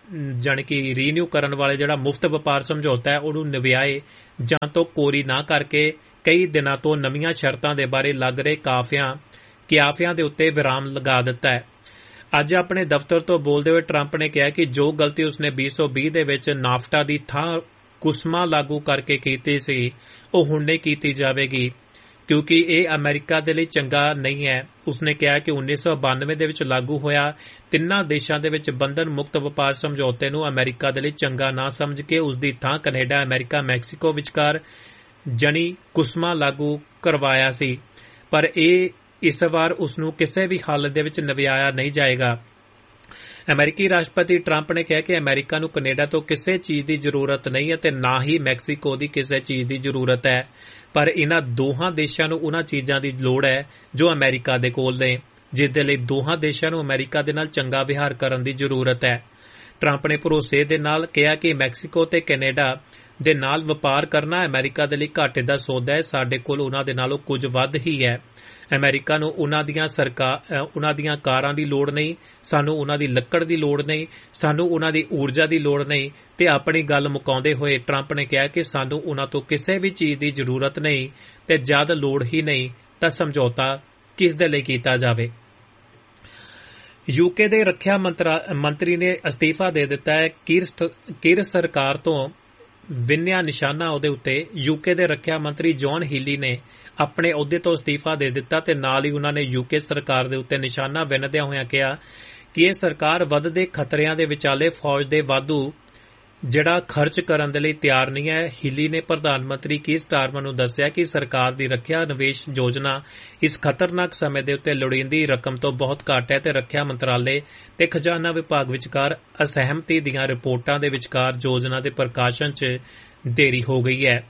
ਜਾਣੀ ਕਿ ਰੀਨਿਊ ਕਰਨ ਵਾਲੇ ਜਿਹੜਾ ਮੁਫਤ ਵਪਾਰ ਸਮਝੌਤਾ ਹੈ ਉਹਨੂੰ ਨਵਿਆਏ ਜਾਂ ਤੋਂ ਕੋਰੀ ਨਾ ਕਰਕੇ ਕਈ ਦਿਨਾਂ ਤੋਂ ਨਵੀਆਂ ਸ਼ਰਤਾਂ ਦੇ ਬਾਰੇ ਲੱਗ ਰਹੇ ਕਾਫਿਆਂ ਕਿਆਫਿਆਂ ਦੇ ਉੱਤੇ ਵਿਰਾਮ ਲਗਾ ਦਿੱਤਾ ਹੈ। ਅੱਜ ਆਪਣੇ ਦਫ਼ਤਰ ਤੋਂ ਬੋਲਦੇ ਹੋਏ ਟਰੰਪ ਨੇ ਕਿਹਾ ਕਿ ਜੋ ਗਲਤੀ ਉਸਨੇ ਵੀਹ ਸੌ ਵੀਹ ਦੇ ਵਿੱਚ ਨਾਫਟਾ ਦੀ ਥਾਂ ਕੁਸਮਾ ਲਾਗੂ ਕਰਕੇ ਕੀਤੀ ਸੀ ਉਹ ਹੁਣ ਨਹੀਂ ਕੀਤੀ ਜਾਵੇਗੀ ਕਿਉਂਕਿ ਇਹ ਅਮਰੀਕਾ ਦੇ ਲਈ ਚੰਗਾ ਨਹੀਂ ਹੈ। ਉਸਨੇ ਕਿਹਾ ਕਿ ਉੱਨੀ ਸੌ ਬਾਨਵੇਂ ਦੇ ਵਿੱਚ ਲਾਗੂ ਹੋਇਆ ਤਿੰਨਾਂ ਦੇਸ਼ਾਂ ਦੇ ਵਿੱਚ ਬੰਧਨ ਮੁਕਤ ਵਪਾਰ ਸਮਝੌਤੇ ਨੂੰ ਅਮਰੀਕਾ ਦੇ ਲਈ ਚੰਗਾ ਨਾ ਸਮਝ ਕੇ ਉਸ ਦੀ ਥਾਂ ਕੈਨੇਡਾ, ਅਮਰੀਕਾ, ਮੈਕਸੀਕੋ ਵਿਚਕਾਰ ਜਣੀ ਕੁਸਮਾ ਲਾਗੂ ਕਰਵਾਇਆ ਸੀ, ਪਰ ਇਹ ਇਸ ਵਾਰ ਉਸ ਨੂੰ ਕਿਸੇ ਵੀ ਹਾਲਤ ਦੇ ਵਿੱਚ ਨਵਿਆਇਆ ਨਹੀਂ ਜਾਏਗਾ। ਅਮਰੀਕੀ ਰਾਸ਼ਟਰਪਤੀ ਟਰੰਪ ਨੇ ਕਿਹਾ ਕਿ ਅਮਰੀਕਾ ਨੂੰ ਕੈਨੇਡਾ ਤੋਂ ਕਿਸੇ ਚੀਜ਼ ਦੀ ਜ਼ਰੂਰਤ ਨਹੀਂ ਹੈ ਤੇ ਨਾ ਹੀ ਮੈਕਸੀਕੋ ਦੀ ਕਿਸੇ ਚੀਜ਼ ਦੀ ਜ਼ਰੂਰਤ ਹੈ, ਪਰ ਇਨ੍ਹਾਂ ਦੋਹਾਂ ਦੇਸ਼ਾਂ ਨੂੰ ਉਨ੍ਹਾਂ ਚੀਜ਼ਾਂ ਦੀ ਲੋੜ ਹੈ ਜੋ ਅਮਰੀਕਾ ਦੇ ਕੋਲ ਨੇ, ਜਿਸ ਦੇ ਲਈ ਦੋਹਾਂ ਦੇਸ਼ਾਂ ਨੂੰ ਅਮਰੀਕਾ ਦੇ ਨਾਲ ਚੰਗਾ ਵਿਹਾਰ ਕਰਨ ਦੀ ਜ਼ਰੂਰਤ ਹੈ। ਟਰੰਪ ਨੇ ਭਰੋਸੇ ਦੇ ਨਾਲ ਕਿਹਾ ਕਿ ਮੈਕਸੀਕੋ ਤੇ ਕੈਨੇਡਾ ਦੇ ਨਾਲ ਵਪਾਰ ਕਰਨਾ ਅਮਰੀਕਾ ਦੇ ਲਈ ਘਾਟੇ ਦਾ ਸੌਦਾ ਹੈ। ਸਾਡੇ ਕੋਲ ਉਨ੍ਹਾਂ ਦੇ ਨਾਲੋਂ ਕੁਝ ਵੱਧ ਹੀ ਹੈ। ਅਮਰੀਕਾ ਨੂੰ ਉਨ੍ਹਾਂ ਦੀਆਂ ਸਰਕਾਰ ਉਨ੍ਹਾਂ ਦੀਆਂ ਕਾਰਾਂ ਦੀ ਲੋੜ ਨਹੀਂ, ਸਾਨੂੰ ਉਨ੍ਹਾਂ ਦੀ ਲੱਕੜ ਦੀ ਲੋੜ ਨਹੀਂ, ਸਾਨੂੰ ਉਨ੍ਹਾਂ ਦੀ ਊਰਜਾ ਦੀ ਲੋੜ ਨਹੀਂ। ਤੇ ਆਪਣੀ ਗੱਲ ਮੁਕਾਉਂਦੇ ਹੋਏ ਟਰੰਪ ਨੇ ਕਿਹਾ ਕਿ ਸਾਨੂੰ ਉਨ੍ਹਾਂ ਤੋਂ ਕਿਸੇ ਵੀ ਚੀਜ਼ ਦੀ ਜ਼ਰੂਰਤ ਨਹੀਂ ਤੇ ਜਦ ਲੋੜ ਹੀ ਨਹੀਂ ਤਾਂ ਸਮਝੌਤਾ ਕਿਸ ਦੇ ਲਈ ਕੀਤਾ ਜਾਵੇ। ਯੂਕੇ ਦੇ ਰੱਖਿਆ ਮੰਤਰੀ ਨੇ ਅਸਤੀਫਾ ਦੇ ਦਿੱਤਾ ਹੈ। ਕੀਰ ਸਰਕਾਰ ਤੋਂ ਵਿੰਨਿਆ ਨਿਸ਼ਾਨਾ ਉਹਦੇ ਉੱਤੇ ਯੂਕੇ ਦੇ ਰੱਖਿਆ ਮੰਤਰੀ ਜੌਨ ਹੀਲੀ ਨੇ ਆਪਣੇ ਅਹੁਦੇ ਤੋਂ ਅਸਤੀਫਾ ਦੇ ਦਿੱਤਾ ਤੇ ਨਾਲ ਹੀ ਉਹਨਾਂ ਨੇ ਯੂਕੇ ਸਰਕਾਰ ਦੇ ਉੱਤੇ ਨਿਸ਼ਾਨਾ ਵਿੰਨ੍ਹਦਿਆਂ ਹੋਇਆਂ ਕਿਹਾ ਕਿ ਇਹ ਸਰਕਾਰ ਵੱਧਦੇ ਖਤਰਿਆਂ ਦੇ ਵਿਚਾਲੇ ਫੌਜ ਦੇ ਵਾਧੂ ਜਿਹੜਾ ਖਰਚ ਕਰਨ ਦੇ ਲਈ ਤਿਆਰ ਨਹੀਂ ਹੈ। ਹੀਲੀ ਨੇ ਪ੍ਰਧਾਨ ਮੰਤਰੀ ਕੀਰ ਸਟਾਰਮਰ ਨੂੰ ਦੱਸਿਆ ਕਿ ਸਰਕਾਰ ਦੀ ਰੱਖਿਆ ਨਿਵੇਸ਼ ਯੋਜਨਾ ਇਸ ਖਤਰਨਾਕ ਸਮੇਂ ਦੇ ਉੱਤੇ ਲੋੜੀਂਦੀ ਰਕਮ ਤੋਂ ਬਹੁਤ ਘੱਟ ਹੈ ਤੇ ਰੱਖਿਆ ਮੰਤਰਾਲੇ ਤੇ ਖਜ਼ਾਨਾ ਵਿਭਾਗ ਵਿਚਕਾਰ ਅਸਹਿਮਤੀ ਦੀਆਂ ਰਿਪੋਰਟਾਂ ਦੇ ਵਿਚਕਾਰ ਯੋਜਨਾ ਦੇ ਪ੍ਰਕਾਸ਼ਨ 'ਚ ਦੇਰੀ ਹੋ ਗਈ ਹੈ।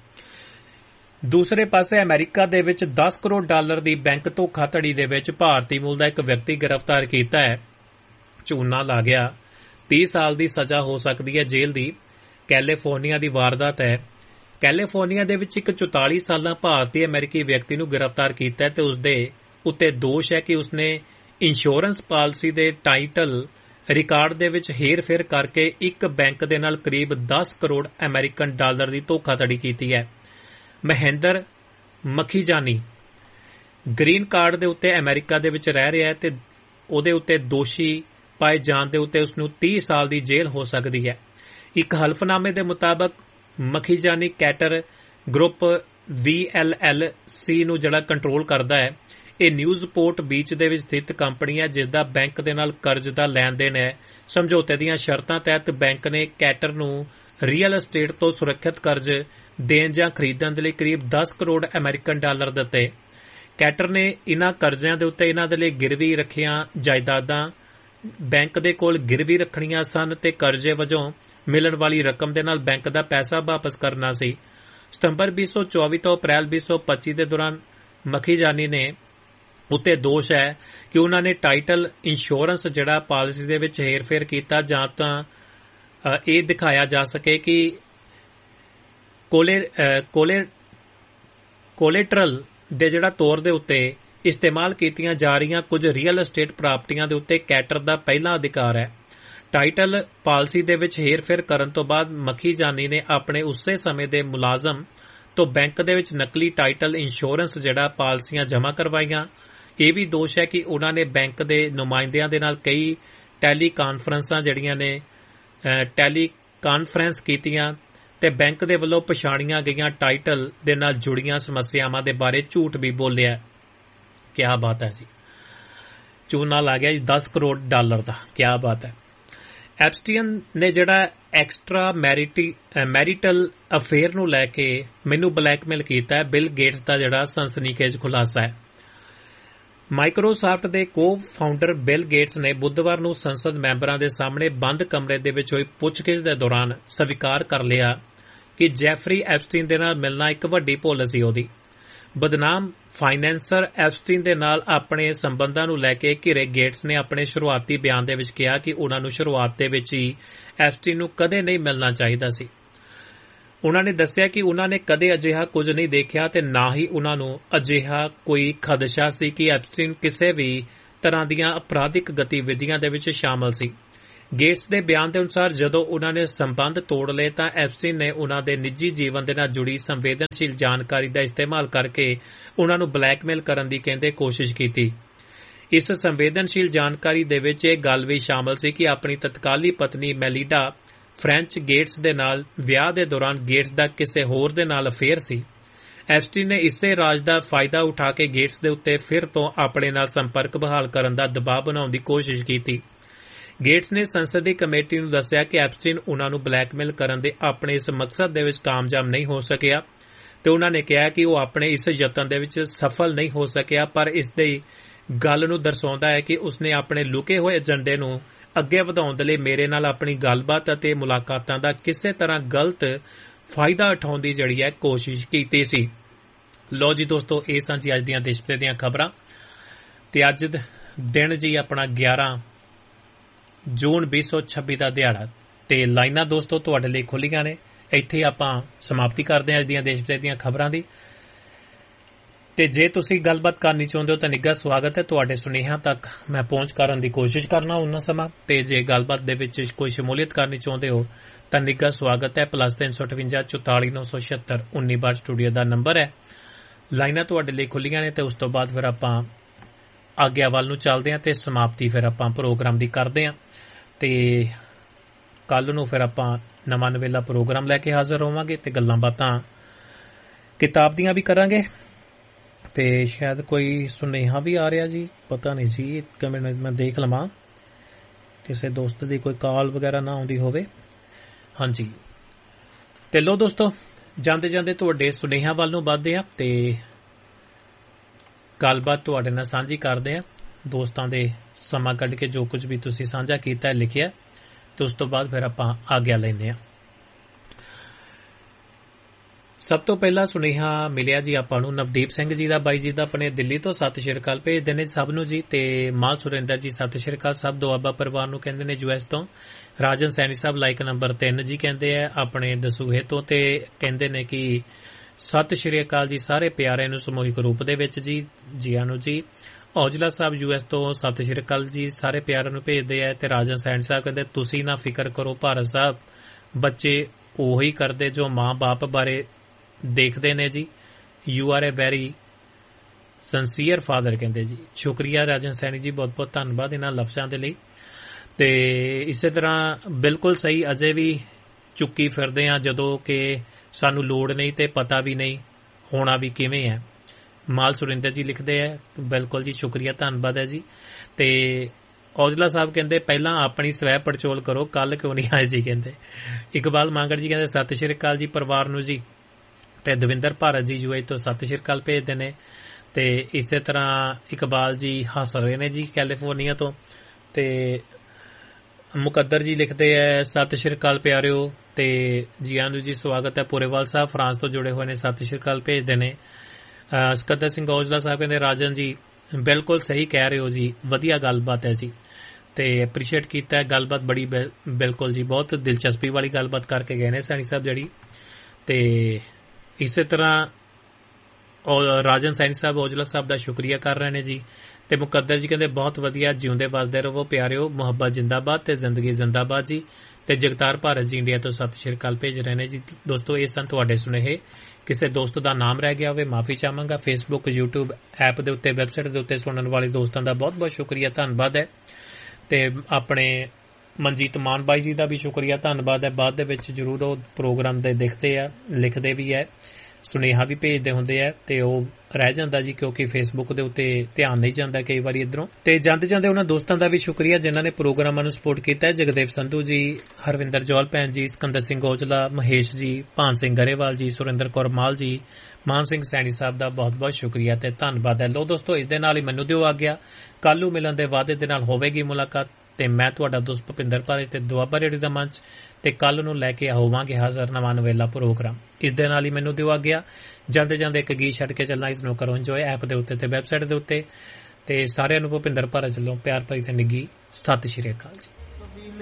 ਦੂਸਰੇ ਪਾਸੇ ਅਮਰੀਕਾ ਦੇ ਵਿੱਚ ਦਸ ਕਰੋੜ ਡਾਲਰ ਦੀ ਬੈਂਕ ਧੋਖਾਧੜੀ ਦੇ ਵਿੱਚ ਭਾਰਤੀ ਮੂਲ ਦਾ ਇੱਕ ਵਿਅਕਤੀ ਗ੍ਰਿਫਤਾਰ ਕੀਤਾ ਹੈ। ਝੂਨਾ ਲਾ ਗਿਆ, ਤੀਹ ਸਾਲ ਦੀ ਸਜ਼ਾ ਹੋ ਸਕਦੀ ਹੈ ਜੇਲ੍ਹ ਦੀ। ਕੈਲੀਫੋਰਨੀਆ ਦੀ ਵਾਰਦਾਤ ਹੈ। ਕੈਲੀਫੋਰਨੀਆ ਦੇ ਵਿੱਚ ਇੱਕ ਚੁਤਾਲੀ ਸਾਲਾ ਭਾਰਤੀ ਅਮਰੀਕੀ ਵਿਅਕਤੀ ਨੂੰ ਗ੍ਰਿਫਤਾਰ ਕੀਤਾ ਹੈ ਤੇ ਉਸ ਦੇ ਉੱਤੇ ਦੋਸ਼ ਹੈ ਕਿ ਉਸਨੇ ਇੰਸ਼ੋਰੈਂਸ ਪਾਲਿਸੀ ਦੇ ਟਾਈਟਲ ਰਿਕਾਰਡ ਦੇ ਵਿੱਚ ਹੇਰ-ਫੇਰ ਕਰਕੇ ਇੱਕ ਬੈਂਕ ਦੇ ਨਾਲ ਕਰੀਬ ਦਸ ਕਰੋੜ ਅਮਰੀਕਨ ਡਾਲਰ ਦੀ ਧੋਖਾਧੜੀ ਕੀਤੀ ਹੈ। ਮਹਿੰਦਰ ਮਖੀਜਾਨੀ ਗ੍ਰੀਨ ਕਾਰਡ ਦੇ ਉੱਤੇ ਅਮਰੀਕਾ ਦੇ ਵਿੱਚ ਰਹਿ ਰਿਹਾ ਹੈ ਤੇ ਉਹਦੇ ਉੱਤੇ ਦੋਸ਼ੀ ਪਾਏ ਜਾਣ ਦੇ ਉੱਤੇ ਉਸ ਨੂੰ ਤੀਹ ਸਾਲ ਦੀ ਜੇਲ੍ਹ ਹੋ ਸਕਦੀ ਹੈ। ਇੱਕ ਹਲਫਨਾਮੇ ਦੇ ਮੁਤਾਬਕ ਮਖੀਜਾਨੀ ਕੈਟਰ ਗਰੁੱਪ ਵੀ ਐਲ ਐਲ ਸੀ ਨੂੰ ਜਿਹੜਾ ਕੰਟਰੋਲ ਕਰਦਾ ਹੈ। ਇਹ ਨਿਊਜ਼ਪੋਰਟ ਬੀਚ ਦੇ ਵਿੱਚ ਸਥਿਤ ਕੰਪਨੀ ਹੈ ਜਿਸ ਦਾ ਬੈਂਕ ਦੇ ਨਾਲ ਕਰਜ਼ ਦਾ ਲੈਣ ਦੇਣ ਹੈ। ਸਮਝੌਤੇ ਦੀਆਂ ਸ਼ਰਤਾਂ ਤਹਿਤ ਬੈਂਕ ਨੇ ਕੈਟਰ ਨੂੰ ਰੀਅਲ ਅਸਟੇਟ ਤੋਂ ਸੁਰੱਖਿਅਤ ਕਰਜ਼ ਦੇਣ ਜਾਂ ਖਰੀਦਣ ਦੇ ਲਈ ਕਰੀਬ ਦਸ ਕਰੋੜ ਅਮਰੀਕਨ ਡਾਲਰ ਦਿੱਤੇ। ਕੈਟਰ ਨੇ ਇਨ੍ਹਾਂ ਕਰਜ਼ਿਆਂ ਦੇ ਉੱਤੇ ਇਨ੍ਹਾਂ ਦੇ ਲਈ ਗਿਰਵੀ ਰੱਖੀਆਂ ਜਾਇਦਾਦਾਂ ਬੈਂਕ ਦੇ ਕੋਲ ਗਿਰਵੀ ਰੱਖਣੀਆਂ ਸਨ ਤੇ ਕਰਜ਼ੇ ਵਜੋਂ ਮਿਲਣ ਵਾਲੀ ਰਕਮ ਦੇ ਨਾਲ ਬੈਂਕ ਦਾ ਪੈਸਾ ਵਾਪਸ ਕਰਨਾ ਸੀ। ਸਤੰਬਰ ਵੀਹ ਸੌ ਚੌਵੀ ਤੋਂ ਅਪ੍ਰੈਲ ਵੀਹ ਸੌ ਪੱਚੀ ਦੇ ਦੌਰਾਨ ਮਖੀਜਾਨੀ ਨੇ ਉੱਤੇ ਦੋਸ਼ ਹੈ ਕਿ ਉਹਨਾਂ ਨੇ ਟਾਈਟਲ ਇੰਸ਼ੋਰੈਂਸ ਜਿਹੜਾ ਪਾਲਿਸੀ ਦੇ ਵਿੱਚ ਹੇਰ-ਫੇਰ ਕੀਤਾ ਜਾਂ ਤਾਂ ਇਹ ਦਿਖਾਇਆ ਜਾ ਸਕੇ ਕਿ ਕੋਲੇ ਕੋਲੇ ਕੋਲੇਟਰਲ ਦੇ ਜਿਹੜਾ ਤੌਰ ਦੇ ਉੱਤੇ ਇਸਤੇਮਾਲ ਕੀਤੀਆਂ ਜਾ ਰਹੀਆਂ ਕੁਝ ਰੀਅਲ ਅਸਟੇਟ ਪ੍ਰਾਪਰਟੀਆਂ ਦੇ ਉੱਤੇ ਕੈਟਰ ਦਾ ਪਹਿਲਾ ਅਧਿਕਾਰ ਹੈ। ਟਾਈਟਲ ਪਾਲਿਸੀ ਦੇ ਵਿੱਚ ਹੇਰ-ਫੇਰ ਕਰਨ ਤੋਂ ਬਾਅਦ ਮਖੀਜਾਨੀ ਨੇ ਆਪਣੇ ਉਸੇ ਸਮੇਂ ਦੇ ਮੁਲਾਜ਼ਮ ਤੋਂ ਬੈਂਕ ਦੇ ਵਿੱਚ ਨਕਲੀ ਟਾਈਟਲ ਇੰਸ਼ੋਰੈਂਸ ਜਿਹੜਾ ਪਾਲਿਸੀਆਂ ਜਮ੍ਹਾਂ ਕਰਵਾਈਆਂ। ਇਹ ਵੀ ਦੋਸ਼ ਹੈ ਕਿ ਉਹਨਾਂ ਨੇ ਬੈਂਕ ਦੇ ਨੁਮਾਇੰਦਿਆਂ ਦੇ ਨਾਲ ਕਈ ਟੈਲੀ ਕਾਨਫਰੰਸਾਂ ਜਿਹੜੀਆਂ ਨੇ ਟੈਲੀ ਕਾਨਫਰੰਸ ਕੀਤੀਆਂ ਤੇ ਬੈਂਕ ਦੇ ਵੱਲੋਂ ਪਛਾਣੀਆਂ ਗਈਆਂ ਟਾਈਟਲ ਦੇ ਨਾਲ ਜੁੜੀਆਂ ਸਮੱਸਿਆਵਾਂ ਦੇ ਬਾਰੇ ਝੂਠ ਵੀ ਬੋਲਿਆ। ਕਿਆ ਬਾਤ ਹੈ ਜੀ, ਚੂਨਾ ਲਾ ਗਿਆ ਜੀ ਦਸ ਕਰੋੜ ਡਾਲਰ ਦਾ। ਕਿਆ ਬਾਤ ਹੈ। ਐਪਸਟੀਨ ਨੇ ਜਿਹੜਾ ਐਕਸਟਰਾ ਮੈਰਿਟੀ ਮੈਰੀਟਲ ਅਫੇਅਰ ਨੂੰ ਲੈ ਕੇ ਮੈਨੂੰ ਬਲੈਕਮੇਲ ਕੀਤਾ ਹੈ, ਬਿਲ ਗੇਟਸ ਦਾ ਜਿਹੜਾ ਸਨਸਨੀਖੇਜ਼ ਖੁਲਾਸਾ ਹੈ। ਮਾਈਕਰੋਸਾਫਟ ਦੇ ਕੋ ਫਾਊਂਡਰ ਬਿਲ ਗੇਟਸ ਨੇ ਬੁੱਧਵਾਰ ਨੂੰ ਸੰਸਦ ਮੈਂਬਰਾਂ ਦੇ ਸਾਹਮਣੇ ਬੰਦ ਕਮਰੇ ਦੇ ਵਿੱਚ ਹੋਈ ਪੁੱਛਗਿੱਛ ਦੇ ਦੌਰਾਨ ਸਵੀਕਾਰ ਕਰ ਲਿਆ ਕਿ ਜੈਫਰੀ ਐਪਸਟੀਨ ਦੇ ਨਾਲ ਮਿਲਣਾ ਇੱਕ ਵੱਡੀ ਭੁੱਲ ਸੀ ਉਹਦੀ। ਬਦਨਾਮ ਫਾਈਨੈਂਸਰ ਐਪਸਟੀਨ ਦੇ ਨਾਲ ਆਪਣੇ ਸੰਬੰਧਾਂ ਨੂੰ ਲੈ ਕੇ ਘਿਰੇ ਗੇਟਸ ਨੇ ਆਪਣੇ ਸ਼ੁਰੂਆਤੀ ਬਿਆਨ ਦੇ ਵਿੱਚ ਕਿਹਾ ਕਿ ਉਨ੍ਹਾਂ ਨੂੰ ਸ਼ੁਰੂਆਤ ਦੇ ਵਿੱਚ ਹੀ ਐਪਸਟੀਨ ਨੂੰ ਕਦੇ ਨਹੀਂ ਮਿਲਣਾ ਚਾਹੀਦਾ ਸੀ। ਉਨ੍ਹਾਂ ਨੇ ਦੱਸਿਆ ਕਿ ਉਨ੍ਹਾਂ ਨੇ ਕਦੇ ਅਜਿਹਾ ਕੁਝ ਨਹੀਂ ਦੇਖਿਆ ਤੇ ਨਾ ਹੀ ਉਨ੍ਹਾਂ ਨੂੰ ਅਜਿਹਾ ਕੋਈ ਖਦਸ਼ਾ ਸੀ ਕਿ ਐਪਸਟੀਨ ਕਿਸੇ ਵੀ ਤਰ੍ਹਾਂ ਦੀਆਂ ਅਪਰਾਧਿਕ ਗਤੀਵਿਧੀਆਂ ਦੇ ਵਿੱਚ ਸ਼ਾਮਲ ਸੀ। ਗੇਟਸ ਦੇ ਬਿਆਨ ਦੇ ਅਨੁਸਾਰ ਜਦੋਂ ਉਨ੍ਹਾਂ ਨੇ ਸੰਬੰਧ ਤੋੜ ਲਏ ਤਾਂ ਐਪਸਟੀਨ ਨੇ ਉਨ੍ਹਾਂ ਦੇ ਨਿੱਜੀ ਜੀਵਨ ਦੇ ਨਾਲ ਜੁੜੀ ਸੰਵੇਦਨਸ਼ੀਲ ਜਾਣਕਾਰੀ ਦਾ ਇਸਤੇਮਾਲ ਕਰਕੇ ਉਨ੍ਹਾਂ ਨੂੰ ਬਲੈਕਮੇਲ ਕਰਨ ਦੀ ਕਹਿੰਦੇ ਕੋਸ਼ਿਸ਼ ਕੀਤੀ। ਇਸ ਸੰਵੇਦਨਸ਼ੀਲ ਜਾਣਕਾਰੀ ਦੇ ਵਿੱਚ ਇਹ ਗੱਲ ਵੀ ਸ਼ਾਮਲ ਸੀ ਕਿ ਆਪਣੀ ਤਤਕਾਲੀ ਪਤਨੀ ਮੈਲੀਡਾ ਫ੍ਰੈਂਚ ਗੇਟਸ ਦੇ ਨਾਲ ਵਿਆਹ ਦੇ ਦੌਰਾਨ ਗੇਟਸ ਦਾ ਕਿਸੇ ਹੋਰ ਦੇ ਨਾਲ ਅਫੇਅਰ ਸੀ। ਐਪਸਟੀਨ ਨੇ ਇਸੇ ਰਾਜ ਦਾ ਫਾਇਦਾ ਉਠਾ ਕੇ ਗੇਟਸ ਦੇ ਉੱਤੇ ਫਿਰ ਤੋਂ ਆਪਣੇ ਨਾਲ ਸੰਪਰਕ ਬਹਾਲ ਕਰਨ ਦਾ ਦਬਾਅ ਬਣਾਉਣ ਦੀ ਕੋਸ਼ਿਸ਼ ਕੀਤੀ। ਗੇਟਸ ਨੇ ਸੰਸਦੀ ਕਮੇਟੀ ਨੂੰ ਦੱਸਿਆ ਕਿ ਐਪਸਟੀਨ ਉਨ੍ਹਾਂ ਨੂੰ ਬਲੈਕਮੇਲ ਕਰਨ ਦੇ ਆਪਣੇ ਇਸ ਮਕਸਦ ਦੇ ਵਿੱਚ ਕਾਮਯਾਬ ਨਹੀਂ ਹੋ ਸਕਿਆ ਤੇ ਉਨ੍ਹਾਂ ਨੇ ਕਿਹਾ ਕਿ ਉਹ ਆਪਣੇ ਇਸ ਯਤਨ ਦੇ ਵਿੱਚ ਸਫਲ ਨਹੀਂ ਹੋ ਸਕਿਆ, ਪਰ ਇਸ ਦੀ ਗੱਲ ਨੂੰ ਦਰਸਾਉਂਦਾ ਹੈ ਕਿ ਉਸਨੇ ਆਪਣੇ ਲੁਕੇ ਹੋਏ ਏਜੰਡੇ ਨੂੰ ਅੱਗੇ ਵਧਾਉਣ ਦੇ ਲਈ ਮੇਰੇ ਨਾਲ ਆਪਣੀ ਗੱਲਬਾਤ ਅਤੇ ਮੁਲਾਕਾਤਾਂ ਦਾ ਕਿਸੇ ਤਰ੍ਹਾਂ ਗਲਤ ਫਾਇਦਾ ਉਠਾਉਣ ਦੀ ਜਿਹੜੀ ਹੈ ਕੋਸ਼ਿਸ਼ ਕੀਤੀ ਸੀ। ਲੋ ਜੀ ਦੋਸਤੋ, ਇਹ ਸਨ ਜੀ ਅੱਜ ਦੀਆਂ ਦੇਸ਼ ਵਿਦੇਸ਼ ਦੀਆਂ ਖਬਰਾਂ ਤੇ ਅੱਜ ਦਿਨ ਜੀ ਆਪਣਾ ਗਿਆਰਾਂ ਜੂਨ ਵੀਹ ਸੌ ਛੱਬੀ ਦਾ ਦਿਹਾੜਾ ਤੇ ਲਾਈਨਾਂ ਦੋਸਤੋ ਤੁਹਾਡੇ ਲਈ ਖੁੱਲੀਆਂ ਨੇ। ਇੱਥੇ ਆਪਾਂ ਸਮਾਪਤੀ ਕਰਦੇ ਹਾਂ ਅੱਜ ਦੀਆਂ ਦੇਸ਼ ਵਿਦੇਸ਼ ਦੀਆਂ ਖਬਰਾਂ ਦੀ ਤੇ ਜੇ ਤੁਸੀਂ ਗੱਲਬਾਤ ਕਰਨੀ ਚਾਹੁੰਦੇ ਹੋ ਤਾਂ ਨਿੱਘਾ ਸਵਾਗਤ ਹੈ। ਤੁਹਾਡੇ ਸੁਨੇਹਿਆਂ ਤੱਕ ਮੈਂ ਪਹੁੰਚ ਕਰਨ ਦੀ ਕੋਸ਼ਿਸ਼ ਕਰਨਾ ਉਹਨਾਂ ਸਮਾਂ ਤੇ ਜੇ ਗੱਲਬਾਤ ਦੇ ਵਿੱਚ ਕੋਈ ਸ਼ਮੂਲੀਅਤ ਕਰਨੀ ਚਾਹੁੰਦੇ ਹੋ ਤਾਂ ਨਿੱਘਾ ਸਵਾਗਤ ਹੈ। ਪਲੱਸ ਤਿੰਨ ਸੌ ਅਠਵੰਜਾ ਚੁਤਾਲੀ ਨੌ ਸੌ ਛਿਅੱਤਰ ਉੱਨੀ ਬਾਰ ਸਟੂਡੀਓ ਦਾ ਨੰਬਰ ਹੈ। ਲਾਈਨਾਂ ਤੁਹਾਡੇ ਲਈ ਖੁੱਲੀਆਂ ਨੇ ਤੇ ਉਸ ਤੋਂ ਬਾਅਦ ਫਿਰ ਆਪਾਂ ਆਗਿਆ ਵੱਲ ਨੂੰ ਚੱਲਦੇ ਹਾਂ ਤੇ ਸਮਾਪਤੀ ਫਿਰ ਆਪਾਂ ਪ੍ਰੋਗਰਾਮ ਦੀ ਕਰਦੇ ਹਾਂ ਤੇ ਕੱਲ ਨੂੰ ਫਿਰ ਆਪਾਂ ਨਵਾਂ ਨਵੇਲਾ ਪ੍ਰੋਗਰਾਮ ਲੈ ਕੇ ਹਾਜ਼ਰ ਹੋਵਾਂਗੇ ਤੇ ਗੱਲਾਂ ਬਾਤਾਂ ਕਿਤਾਬ ਦੀਆਂ ਵੀ ਕਰਾਂਗੇ ਤੇ ਸ਼ਾਇਦ ਕੋਈ ਸੁਨੇਹਾ ਵੀ ਆ ਰਿਹਾ ਜੀ, ਪਤਾ ਨਹੀਂ ਜੀ, ਇੱਕ ਮਿੰਟ ਮੈਂ ਦੇਖ ਲਵਾਂ ਕਿਸੇ ਦੋਸਤ ਦੀ ਕੋਈ ਕਾਲ ਵਗੈਰਾ ਨਾ ਆਉਂਦੀ ਹੋਵੇ। ਹਾਂਜੀ ਤੇ ਲੋ ਦੋਸਤੋ, ਜਾਂਦੇ ਜਾਂਦੇ ਤੁਹਾਡੇ ਸੁਨੇਹਿਆਂ ਵੱਲ ਨੂੰ ਵੱਧਦੇ ਆ ਤੇ ਗੱਲਬਾਤ ਤੁਹਾਡੇ ਨਾਲ ਸਾਂਝੀ ਕਰਦੇ ਆ। ਦੋਸਤਾਂ ਦੇ ਸਮਾਂ ਕੱਢ ਕੇ ਜੋ ਕੁਝ ਵੀ ਤੁਸੀਂ ਸਾਂਝਾ ਕੀਤਾ ਲਿਖਿਆ ਤੇ ਉਸ ਤੋਂ ਬਾਅਦ ਫਿਰ ਆਪਾਂ ਆਗਿਆ ਲੈਂਦੇ ਆ। ਸਭ ਤੋਂ ਪਹਿਲਾਂ ਸੁਨੇਹਾ ਮਿਲਿਆ ਜੀ ਆਪਾਂ ਨੂੰ ਨਵਦੀਪ ਸਿੰਘ ਜੀ ਦਾ, ਬਾਈ ਜੀ ਦਾ ਆਪਣੇ ਦਿੱਲੀ ਤੋਂ। ਸਤਿ ਸ਼੍ਰੀ ਅਕਾਲ ਭੇਜਦੇ ਨੇ ਸਭ ਨੂੰ ਜੀ ਤੇ ਮਾਂ ਸੁਰਿੰਦਰ ਜੀ ਸਤਿ ਸ਼੍ਰੀ ਅਕਾਲ ਸਭ ਦੁਆਬਾ ਪਰਿਵਾਰ ਨੂੰ ਕਹਿੰਦੇ ਨੇ ਯੂ ਐਸ ਤੋਂ। ਰਾਜਨ ਸੈਣੀ ਸਾਹਿਬ ਲਾਈਕ ਨੰਬਰ ਤਿੰਨ ਜੀ ਕਹਿੰਦੇ ਆ ਆਪਣੇ ਦਸੂਹੇ ਤੋਂ ਤੇ ਕਹਿੰਦੇ ਨੇ ਕਿ ਸਤਿ ਸ਼੍ਰੀ ਅਕਾਲ ਜੀ ਸਾਰੇ ਪਿਆਰਿਆਂ ਨੂੰ ਸਮੂਹਿਕ ਰੂਪ ਦੇ ਵਿੱਚ ਜੀ, ਜੀਆਂ ਨੂੰ ਜੀ। ਔਜਲਾ ਸਾਹਿਬ ਯੂ ਐਸ ਤੋਂ ਸਤਿ ਸ਼੍ਰੀ ਅਕਾਲ ਜੀ ਸਾਰੇ ਪਿਆਰਿਆਂ ਨੂੰ ਭੇਜਦੇ ਆ ਤੇ ਰਾਜਨ ਸੈਣੀ ਸਾਹਿਬ ਕਹਿੰਦੇ ਤੁਸੀਂ ਨਾ ਫਿਕਰ ਕਰੋ ਭਾਰਤ ਸਾਹਿਬ, ਬੱਚੇ ਉਹੀ ਕਰਦੇ ਜੋ ਮਾਂ ਬਾਪ ਬਾਰੇ ਦੇਖਦੇ ਨੇ ਜੀ। You R A very sincere father ਕਹਿੰਦੇ ਜੀ। ਸ਼ੁਕਰੀਆ ਰਾਜਨ ਸੈਣੀ ਜੀ, ਬਹੁਤ ਬਹੁਤ ਧੰਨਵਾਦ ਇਹਨਾਂ ਲਫ਼ਜ਼ਾਂ ਦੇ ਲਈ। ਤੇ ਇਸੇ ਤਰ੍ਹਾਂ ਬਿਲਕੁਲ ਸਹੀ, ਅਜੇ ਵੀ ਚੁੱਕੀ ਫਿਰਦੇ ਆ ਜਦੋਂ ਕਿ ਸਾਨੂੰ ਲੋੜ ਨਹੀਂ ਤੇ ਪਤਾ ਵੀ ਨਹੀਂ ਹੋਣਾ ਵੀ ਕਿਵੇਂ ਹੈ। ਮਾਲ ਸੁਰਿੰਦਰ ਜੀ ਲਿਖਦੇ ਆ, ਬਿਲਕੁਲ ਜੀ ਸ਼ੁਕਰੀਆ ਧੰਨਵਾਦ ਹੈ ਜੀ। ਤੇ ਔਜਲਾ ਸਾਹਿਬ ਕਹਿੰਦੇ ਪਹਿਲਾਂ ਆਪਣੀ ਸਵੈ ਪੜਚੋਲ ਕਰੋ, ਕੱਲ ਕਿਉਂ ਨਹੀਂ ਆਏ ਜੀ ਕਹਿੰਦੇ। ਇਕਬਾਲ ਮਾਂਗੜ ਜੀ ਕਹਿੰਦੇ ਸਤਿ ਸ਼੍ਰੀ ਅਕਾਲ ਜੀ ਪਰਿਵਾਰ ਨੂੰ ਜੀ ਤੇ ਦਵਿੰਦਰ ਭਾਰਤ ਜੀ ਯੂ ਏ ਤੋਂ ਸਤਿ ਸ਼੍ਰੀ ਅਕਾਲ ਭੇਜਦੇ ਨੇ ਤੇ ਇਸੇ ਤਰ੍ਹਾਂ ਇਕਬਾਲ ਜੀ ਹੱਸ ਰਹੇ ਨੇ ਜੀ ਕੈਲੀਫੋਰਨੀਆ ਤੋਂ ਤੇ ਮੁਕੱਦਰ ਜੀ ਲਿਖਦੇ ਆ ਸਤਿ ਸ਼੍ਰੀ ਅਕਾਲ ਪਿਆਰਿਓ ਤੇ ਜੀਆਂ ਨੂੰ ਜੀ ਸਵਾਗਤ ਹੈ। ਪੁਰੇਵਾਲ ਸਾਹਿਬ ਫਰਾਂਸ ਤੋਂ ਜੁੜੇ ਹੋਏ ਨੇ, ਸਤਿ ਸ਼੍ਰੀ ਅਕਾਲ ਭੇਜਦੇ ਨੇ। ਸਕੱਦਰ ਸਿੰਘ ਔਜਲਾ ਸਾਹਿਬ ਕਹਿੰਦੇ ਰਾਜਨ ਜੀ ਬਿਲਕੁਲ ਸਹੀ ਕਹਿ ਰਹੇ ਹੋ ਜੀ, ਵਧੀਆ ਗੱਲਬਾਤ ਹੈ ਜੀ ਤੇ ਐਪਰੀਸ਼ੀਏਟ ਕੀਤਾ ਗੱਲਬਾਤ ਬੜੀ ਬਿਲਕੁਲ ਜੀ, ਬਹੁਤ ਦਿਲਚਸਪੀ ਵਾਲੀ ਗੱਲਬਾਤ ਕਰਕੇ ਗਏ ਨੇ ਸੈਣੀ ਸਾਹਿਬ ਜਿਹੜੀ। ਤੇ ਇਸੇ ਤਰ੍ਹਾਂ ਰਾਜਨ ਸੈਣੀ ਸਾਹਿਬ ਔਜਲਾ ਸਾਹਿਬ ਦਾ ਸ਼ੁਕਰੀਆ ਕਰ ਰਹੇ ਨੇ ਜੀ। ਤੇ ਮੁਕੱਦਰ ਜੀ ਕਹਿੰਦੇ ਬਹੁਤ ਵਧੀਆ, ਜਿਉਂਦੇ ਵੱਸਦੇ ਰਹੋ ਪਿਆਰਿਓ, ਮੁਹੱਬਤ ਜਿੰਦਾਬਾਦ ਤੇ ਜ਼ਿੰਦਗੀ ਜ਼ਿੰਦਾਬਾਦ ਜੀ। ਤੇ ਜਗਤਾਰ ਭਾਰਤ ਜੀ ਇੰਡੀਆ ਤੋਂ ਸਤਿ ਸ਼੍ਰੀ ਅਕਾਲ ਭੇਜ ਰਹੇ ਨੇ ਜੀ। ਦੋਸਤੋ ਇਹ ਸਨ ਤੁਹਾਡੇ ਸੁਨੇਹੇ, ਕਿਸੇ ਦੋਸਤ ਦਾ ਨਾਮ ਰਹਿ ਗਿਆ ਹੋਵੇ ਮਾਫੀ ਚਾਹਾਂਗਾ। ਫੇਸਬੁੱਕ ਯੂਟਿਊਬ ਐਪ ਦੇ ਉੱਤੇ ਵੈਬਸਾਈਟ ਦੇ ਉੱਤੇ ਸੁਣਨ ਵਾਲੇ ਦੋਸਤਾਂ ਦਾ ਬਹੁਤ ਬਹੁਤ ਸ਼ੁਕਰੀਆ ਧੰਨਵਾਦ ਹੈ। ਤੇ ਆਪਣੇ ਮਨਜੀਤ ਮਾਨ ਬਾਈ ਜੀ ਦਾ ਵੀ ਸ਼ੁਕਰੀਆ ਧੰਨਵਾਦ ਹੈ। ਬਾਅਦ ਦੇ ਵਿੱਚ ਜ਼ਰੂਰ ਉਹ ਪ੍ਰੋਗਰਾਮ ਦੇ ਦੇਖਦੇ ਆ, ਲਿਖਦੇ ਵੀ ਹੈ, ਸੁਨੇਹਾ ਵੀ ਭੇਜਦੇ ਹੁੰਦੇ ਆ ਤੇ ਉਹ ਰਹਿ ਜਾਂਦਾ ਜੀ ਕਿਉਂਕਿ ਫੇਸਬੁੱਕ ਦੇ ਉੱਤੇ ਧਿਆਨ ਨਹੀਂ ਜਾਂਦਾ ਕਈ ਵਾਰੀ ਇੱਧਰੋਂ। ਤੇ ਜਾਂਦੇ ਜਾਂਦੇ ਉਹਨਾਂ ਦੋਸਤਾਂ ਦਾ ਵੀ ਸ਼ੁਕਰੀਆ ਜਿਨ੍ਹਾਂ ਨੇ ਪ੍ਰੋਗਰਾਮਾਂ ਨੂੰ ਸਪੋਰਟ ਕੀਤਾ ਹੈ। ਜਗਦੇਵ ਸੰਧੂ ਜੀ, ਹਰਵਿੰਦਰ ਜੌਲ ਭੈਣ ਜੀ, ਸਿਕੰਦਰ ਸਿੰਘ ਔਜਲਾ, ਮਹੇਸ਼ ਜੀ, ਭਾਨ ਸਿੰਘ ਗਰੇਵਾਲ ਜੀ, ਸੁਰਿੰਦਰ ਕੌਰ ਮਾਲ ਜੀ, ਮਾਨ ਸਿੰਘ ਸੈਣੀ ਸਾਹਿਬ ਦਾ ਬਹੁਤ ਬਹੁਤ ਸ਼ੁਕਰੀਆ ਤੇ ਧੰਨਵਾਦ ਹੈ। ਲੋ ਦੋਸਤੋ ਇਸ ਦੇ ਨਾਲ ਹੀ ਮੈਨੂੰ ਦਿਓ ਆਗਿਆ, ਕੱਲ੍ਹ ਨੂੰ ਮਿਲਣ ਦੇ ਵਾਅਦੇ ਦੇ ਨਾਲ ਹੋਵੇਗੀ ਮੁਲਾਕਾਤ ਤੇ ਮੈਂ ਤੁਹਾਡਾ ਦੋਸਤ ਭੁਪਿੰਦਰ ਭਾਰਤ ਤੇ ਦੁਆਬਾ ਰੇਡੀਓ ਦਾ ਮੰਚ ਤੇ ਕੱਲ ਨੂੰ ਲੈ ਕੇ ਆਵਾਂਗੇ ਹਾਜ਼ਰ ਨਵਾਂ ਨਵੇਲਾ ਪ੍ਰੋਗਰਾਮ। ਇਸ ਦੇ ਨਾਲ ਹੀ ਮੈਨੂੰ ਦਿਓ ਆਗਿਆ, ਜਾਂਦੇ ਜਾਂਦੇ ਇੱਕ ਗੀਤ ਛੱਡ ਕੇ ਚੱਲਣਾ, ਇਸ ਨੂੰ ਕਰੋ ਇੰਜੋਏ ਐਪ ਦੇ ਉੱਤੇ ਤੇ ਵੈਬਸਾਈਟ ਦੇ ਉੱਤੇ। ਤੇ ਸਾਰਿਆਂ ਨੂੰ ਭੁਪਿੰਦਰ ਭਾਰਤ ਵੱਲੋਂ ਪਿਆਰ ਭਰੀ ਤੇ ਨਿੱਘੀ ਸਤਿ ਸ਼੍ਰੀ ਅਕਾਲ ਜੀ।